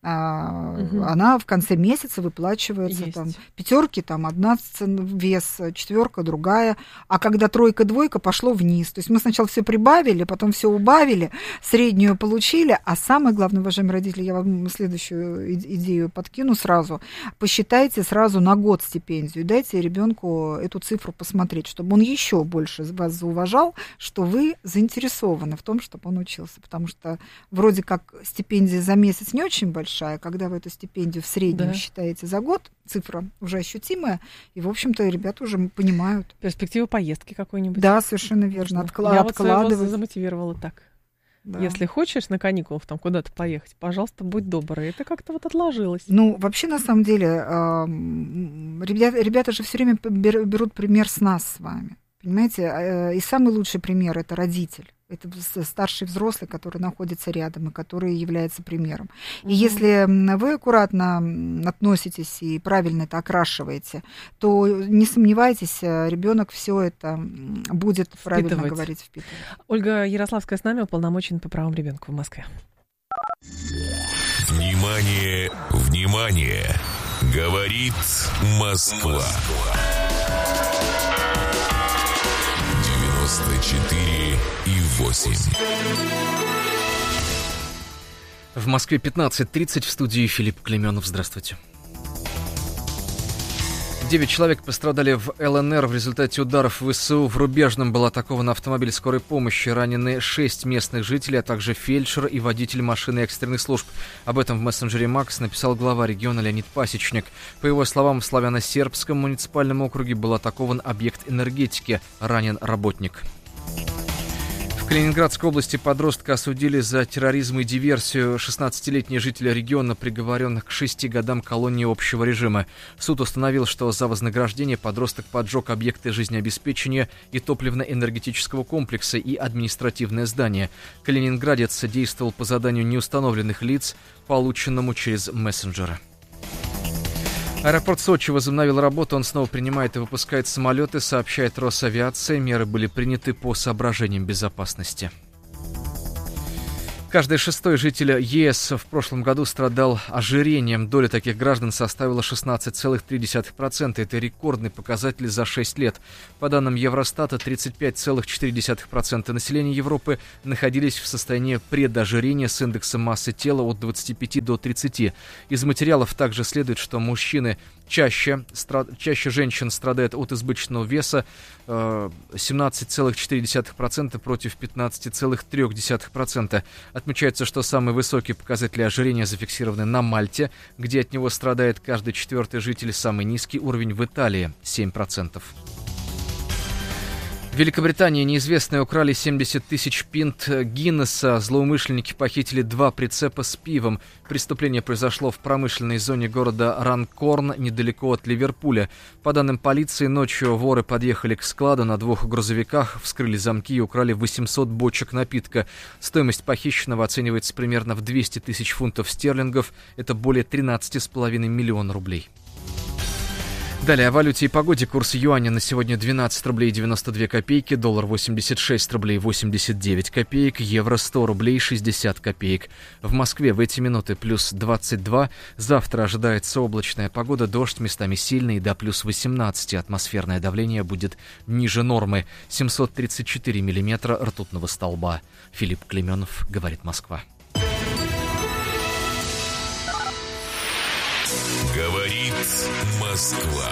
угу. она в конце месяца выплачивается. Есть. Там пятерки, там одна вес, четверка другая. А когда тройка, двойка, пошло вниз. То есть мы сначала все прибавили, потом все убавили, среднюю получили. А самое главное, уважаемые родители, я вам следующую идею подкину сразу. Посчитайте сразу на год стипендию. Дайте ребенку эту цифру посмотреть, чтобы он еще больше вас зауважал, что вы заинтересованы в том, чтобы он учился. Потому что вроде как стипендия за месяц не очень большая, когда вы эту стипендию в среднем да. считаете за год, цифра уже ощутимая, и, в общем-то, ребята уже понимают. Перспектива поездки какой-нибудь. Да, совершенно верно. Откла- Я откладывать. вот своего замотивировала так. Да. Если хочешь на каникулах там куда-то поехать, пожалуйста, будь добрый. Это как-то вот отложилось. Ну, вообще, на самом деле, э, ребята, ребята же все время берут пример с нас с вами. Понимаете? И самый лучший пример – это родитель. Это старший взрослый, который находится рядом и который является примером. И mm-hmm. если вы аккуратно относитесь и правильно это окрашиваете, то не сомневайтесь, ребенок все это будет впитывать. Правильно говорить, впитывать. Ольга Ярославская с нами, уполномоченный по правам ребенка в Москве. Внимание, внимание! Говорит Москва. девяносто четыре и восемь. В Москве пятнадцать тридцать, в студии Филипп Клеменов. Здравствуйте. Девять человек пострадали в ЛНР в результате ударов ВСУ. В Рубежном был атакован автомобиль скорой помощи. Ранены шесть местных жителей, а также фельдшер и водитель машины экстренных служб. Об этом в мессенджере Макс написал глава региона Леонид Пасечник. По его словам, в Славяно-Сербском муниципальном округе был атакован объект энергетики. Ранен работник. В Калининградской области подростка осудили за терроризм и диверсию. шестнадцатилетний житель региона приговорен к шести годам колонии общего режима. Суд установил, что за вознаграждение подросток поджег объекты жизнеобеспечения и топливно-энергетического комплекса и административное здание. Калининградец действовал по заданию неустановленных лиц, полученному через мессенджеры. Аэропорт Сочи возобновил работу, он снова принимает и выпускает самолеты, сообщает Росавиация. Меры были приняты по соображениям безопасности. Каждый шестой житель ЕС в прошлом году страдал ожирением. Доля таких граждан составила шестнадцать целых три десятых процента. Это рекордный показатель за шесть лет. По данным Евростата, тридцать пять целых четыре десятых процента населения Европы находились в состоянии предожирения с индексом массы тела от двадцати пяти до тридцати. Из материалов также следует, что мужчины чаще, стра... чаще женщин страдают от избыточного веса, э, семнадцать целых четыре десятых процента против пятнадцать целых три десятых процента. Отмечается, что самые высокие показатели ожирения зафиксированы на Мальте, где от него страдает каждый четвертый житель. Самый низкий уровень в Италии – семь процентов. В Великобритании неизвестные украли семьдесят тысяч пинт Гиннесса. Злоумышленники похитили два прицепа с пивом. Преступление произошло в промышленной зоне города Ранкорн, недалеко от Ливерпуля. По данным полиции, ночью воры подъехали к складу на двух грузовиках, вскрыли замки и украли восемьсот бочек напитка. Стоимость похищенного оценивается примерно в двести тысяч фунтов стерлингов. Это более тринадцать целых пять десятых миллиона рублей. Далее о валюте и погоде. Курс юаня на сегодня двенадцать рублей девяносто две копейки, доллар восемьдесят шесть рублей восемьдесят девять копеек, евро сто рублей шестьдесят копеек. В Москве в эти минуты плюс двадцать два. Завтра ожидается облачная погода, дождь местами сильный до плюс восемнадцати. Атмосферное давление будет ниже нормы. семьсот тридцать четыре миллиметра ртутного столба. Филипп Клеменов, говорит Москва. Говорит Москва.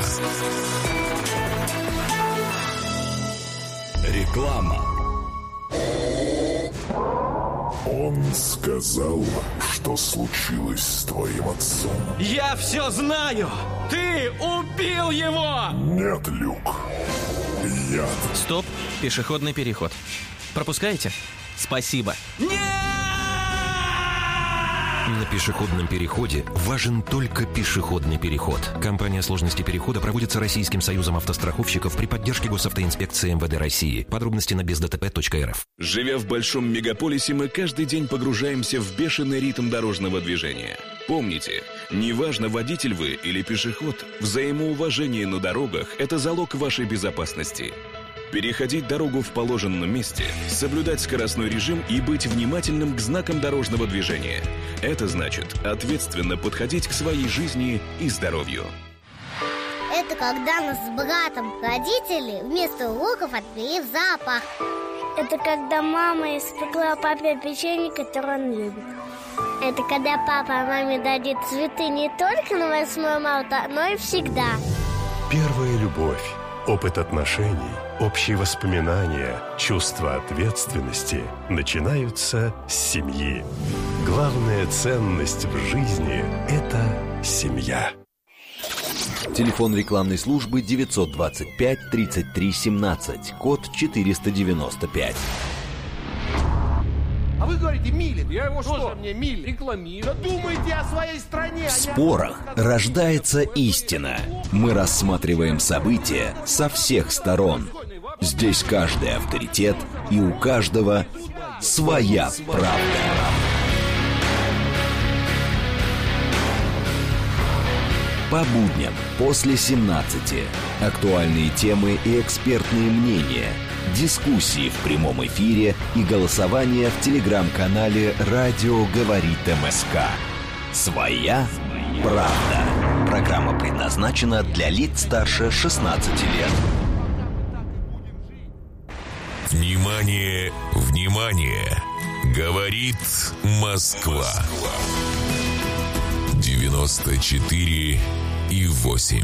Реклама. Он сказал, что случилось с твоим отцом. Я все знаю! Ты убил его! Нет, Люк. Я... Стоп, пешеходный переход. Пропускаете? Спасибо. Нет! На пешеходном переходе важен только пешеходный переход. Компания сложности перехода проводится Российским союзом автостраховщиков при поддержке госавтоинспекции эм вэ дэ России. Подробности на без дэ тэ пэ точка эр эф. Живя в большом мегаполисе, мы каждый день погружаемся в бешеный ритм дорожного движения. Помните, неважно, водитель вы или пешеход, взаимоуважение на дорогах – это залог вашей безопасности. Переходить дорогу в положенном месте, соблюдать скоростной режим и быть внимательным к знакам дорожного движения. Это значит ответственно подходить к своей жизни и здоровью. Это когда нас с братом родители вместо уроков отвели в зоопарк. Это когда мама испекла папе печенье, которое он любит. Это когда папа маме дадит цветы не только на восьмое марта, но и всегда. Первая любовь, опыт отношений, общие воспоминания, чувство ответственности начинаются с семьи. Главная ценность в жизни – это семья. Телефон рекламной службы девятьсот двадцать пять тридцать три семнадцать, код четыреста девяносто пять. А вы говорите, Милин. Я его что? Тоже мне Милин. Рекламирую. Да думайте о своей стране. В спорах рождается истина. Мы рассматриваем события со всех сторон. Здесь каждый авторитет, и у каждого своя правда. По будням после семнадцати. Актуальные темы и экспертные мнения. Дискуссии в прямом эфире и голосование в телеграм-канале «Радио говорит МСК». Своя правда. Программа предназначена для лиц старше шестнадцати лет. Внимание, внимание! Говорит Москва. девяносто четыре и восемь.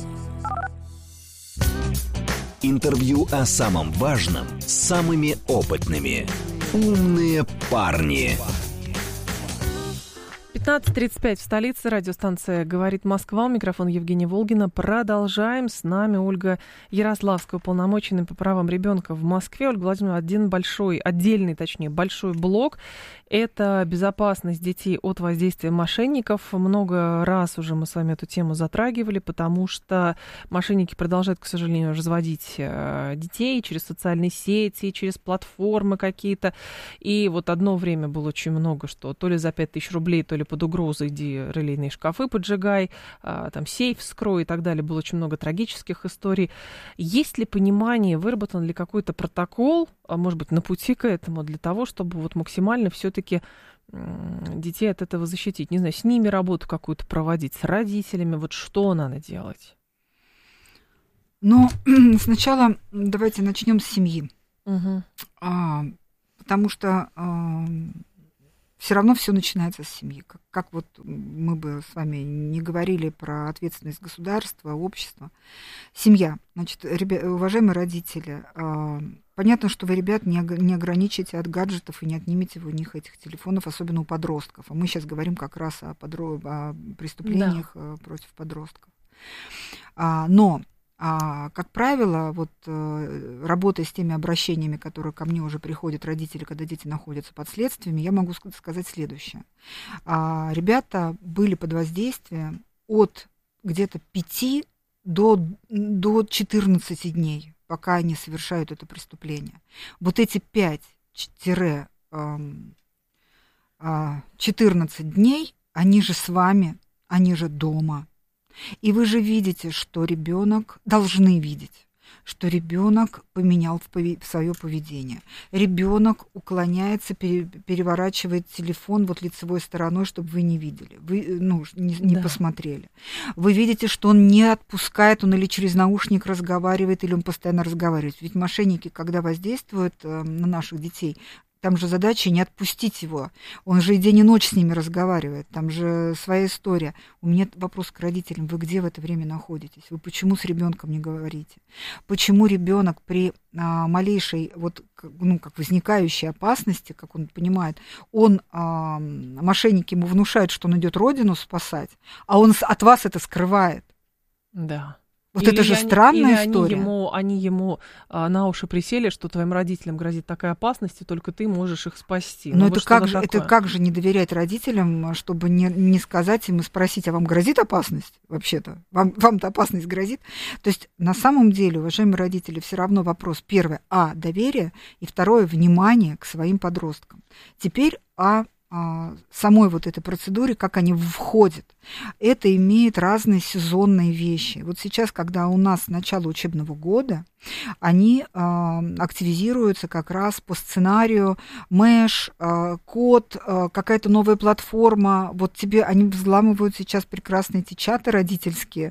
Интервью о самом важном с самыми опытными. Умные парни. пятнадцать тридцать пять в столице. Радиостанция «Говорит Москва». У микрофона Евгения Волгина. Продолжаем. С нами Ольга Ярославская, уполномоченная по правам ребенка в Москве. Ольга Владимировна, один большой, отдельный, точнее, большой блок. Это безопасность детей от воздействия мошенников. Много раз уже мы с вами эту тему затрагивали, потому что мошенники продолжают, к сожалению, разводить детей через социальные сети, через платформы какие-то. И вот одно время было очень много, что то ли за пять тысяч рублей, то ли под угрозой иди релейные шкафы поджигай, там сейф вскрой и так далее. Было очень много трагических историй. Есть ли понимание, выработан ли какой-то протокол, может быть, на пути к этому, для того, чтобы вот максимально все-таки детей от этого защитить? Не знаю, с ними работу какую-то проводить, с родителями, вот что надо делать? Ну, сначала давайте начнем с семьи. Угу. А, потому что а, все равно все начинается с семьи. Как, как вот мы бы с вами не говорили про ответственность государства, общества. Семья. Значит, ребя, уважаемые родители, а, понятно, что вы ребят не, не ограничите от гаджетов и не отнимете у них этих телефонов, особенно у подростков. А мы сейчас говорим как раз о, подро... о преступлениях да. против подростков. А, но А, как правило, вот э, работая с теми обращениями, которые ко мне уже приходят родители, когда дети находятся под следствиями, я могу сказать следующее. А, ребята были под воздействием от где-то пяти до, до четырнадцати дней, пока они совершают это преступление. Вот эти пять-четырнадцать дней, они же с вами, они же дома. И вы же видите, что ребенок, должны видеть, что ребенок поменял свое поведение. Ребенок уклоняется, переворачивает телефон вот лицевой стороной, чтобы вы не видели, вы ну, не, не да. посмотрели. Вы видите, что он не отпускает, он или через наушник разговаривает, или он постоянно разговаривает. Ведь мошенники, когда воздействуют на наших детей, там же задача не отпустить его. Он же и день и ночь с ними разговаривает. Там же своя история. У меня вопрос к родителям. Вы где в это время находитесь? Вы почему с ребенком не говорите? Почему ребенок при а, малейшей, вот, ну, как возникающей опасности, как он понимает, он, а, мошенники ему внушают, что он идет родину спасать, а он от вас это скрывает? Да. Вот или это же они, странная или история. Они ему, они ему а, на уши присели, что твоим родителям грозит такая опасность, и только ты можешь их спасти. Но ну, это, вот как же, это как же не доверять родителям, чтобы не, не сказать им и спросить, а вам грозит опасность вообще-то? Вам, вам-то опасность грозит? То есть на самом деле, уважаемые родители, все равно вопрос первое, а, доверие, и второе, внимание к своим подросткам. Теперь о самой вот этой процедуре, как они входят. Это имеет разные сезонные вещи. Вот сейчас, когда у нас начало учебного года, они э, активизируются как раз по сценарию Мэш, э, Код, э, какая-то новая платформа. Вот тебе они взламывают сейчас прекрасные эти чаты родительские,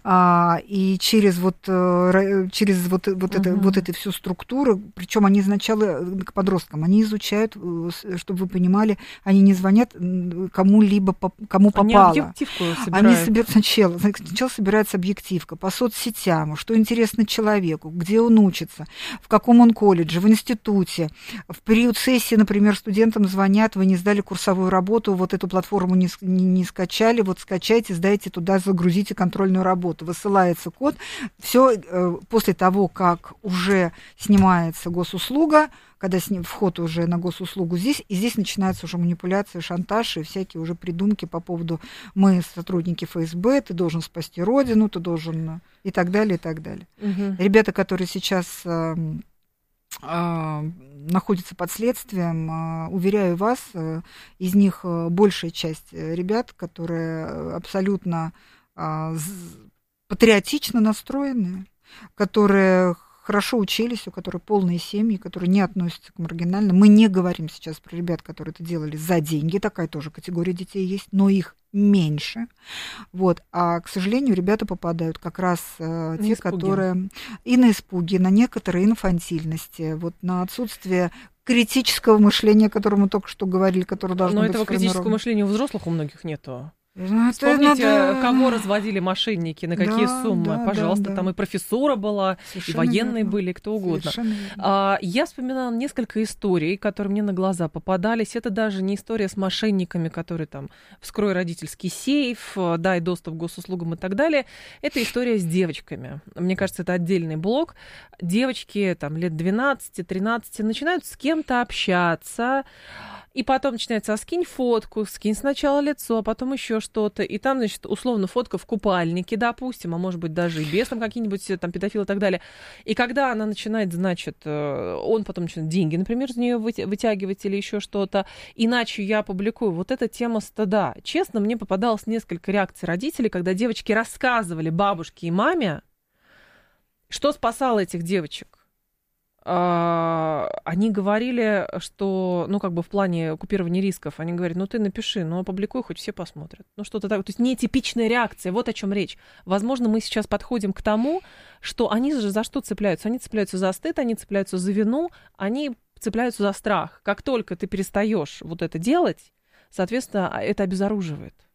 э, и через вот, э, через вот, вот, uh-huh. это, вот эту всю структуру, причем они сначала к подросткам, они изучают, чтобы вы понимали, они не звонят кому-либо, кому попало. Они объективку собирают. Они собирают сначала, сначала собирается объективка по соцсетям, что интересно человеку, где он учится, в каком он колледже, в институте. В период сессии, например, студентам звонят, вы не сдали курсовую работу, вот эту платформу не, не, не скачали, вот скачайте, сдайте туда, загрузите контрольную работу. Высылается код. Все э, после того, как уже снимается госуслуга, когда с ним вход уже на госуслугу здесь, и здесь начинается уже манипуляция, шантаж и всякие уже придумки по поводу «мы сотрудники эф эс бэ, ты должен спасти родину, ты должен...» и так далее, и так далее. Угу. Ребята, которые сейчас э, э, находятся под следствием, э, уверяю вас, э, из них э, большая часть ребят, которые абсолютно э, патриотично настроены, которые... хорошо учились, у которых полные семьи, которые не относятся к маргинальным. Мы не говорим сейчас про ребят, которые это делали за деньги. Такая тоже категория детей есть, но их меньше. Вот. А, к сожалению, ребята попадают как раз э, те, испуги. которые... И на испуги, на некоторые инфантильности, вот, на отсутствие критического мышления, о котором мы только что говорили, которое должно но быть этого сформировано. критического мышления у взрослых у многих нету. Ну, Вспомните, надо... кого разводили мошенники, на какие да, суммы. Да, Пожалуйста, да, да. там и профессура была, совершенно и военные верно. Были, кто угодно. А, я вспоминала несколько историй, которые мне на глаза попадались. Это даже не история с мошенниками, которые там вскрой родительский сейф, дай доступ к госуслугам и так далее. Это история с девочками. Мне кажется, это отдельный блок. Девочки там лет двенадцать-тринадцать начинают с кем-то общаться. И потом начинается, а скинь фотку, скинь сначала лицо, а потом еще что-то. И там, значит, условно, фотка в купальнике, допустим, а может быть, даже и без там какие-нибудь там педофилы и так далее. И когда она начинает, значит, он потом начинает деньги, например, из нее вытягивать или еще что-то, иначе я публикую. Вот эта тема стыда. Честно, мне попадалось несколько реакций родителей, когда девочки рассказывали бабушке и маме, что спасало этих девочек. Они говорили, что, ну, как бы в плане купирования рисков, они говорят, ну, ты напиши, ну, опубликуй, хоть все посмотрят. Ну, что-то так. То есть нетипичная реакция, вот о чем речь. Возможно, мы сейчас подходим к тому, что они же за что цепляются? Они цепляются за стыд, они цепляются за вину, они цепляются за страх. Как только ты перестаешь вот это делать, соответственно, это обезоруживает.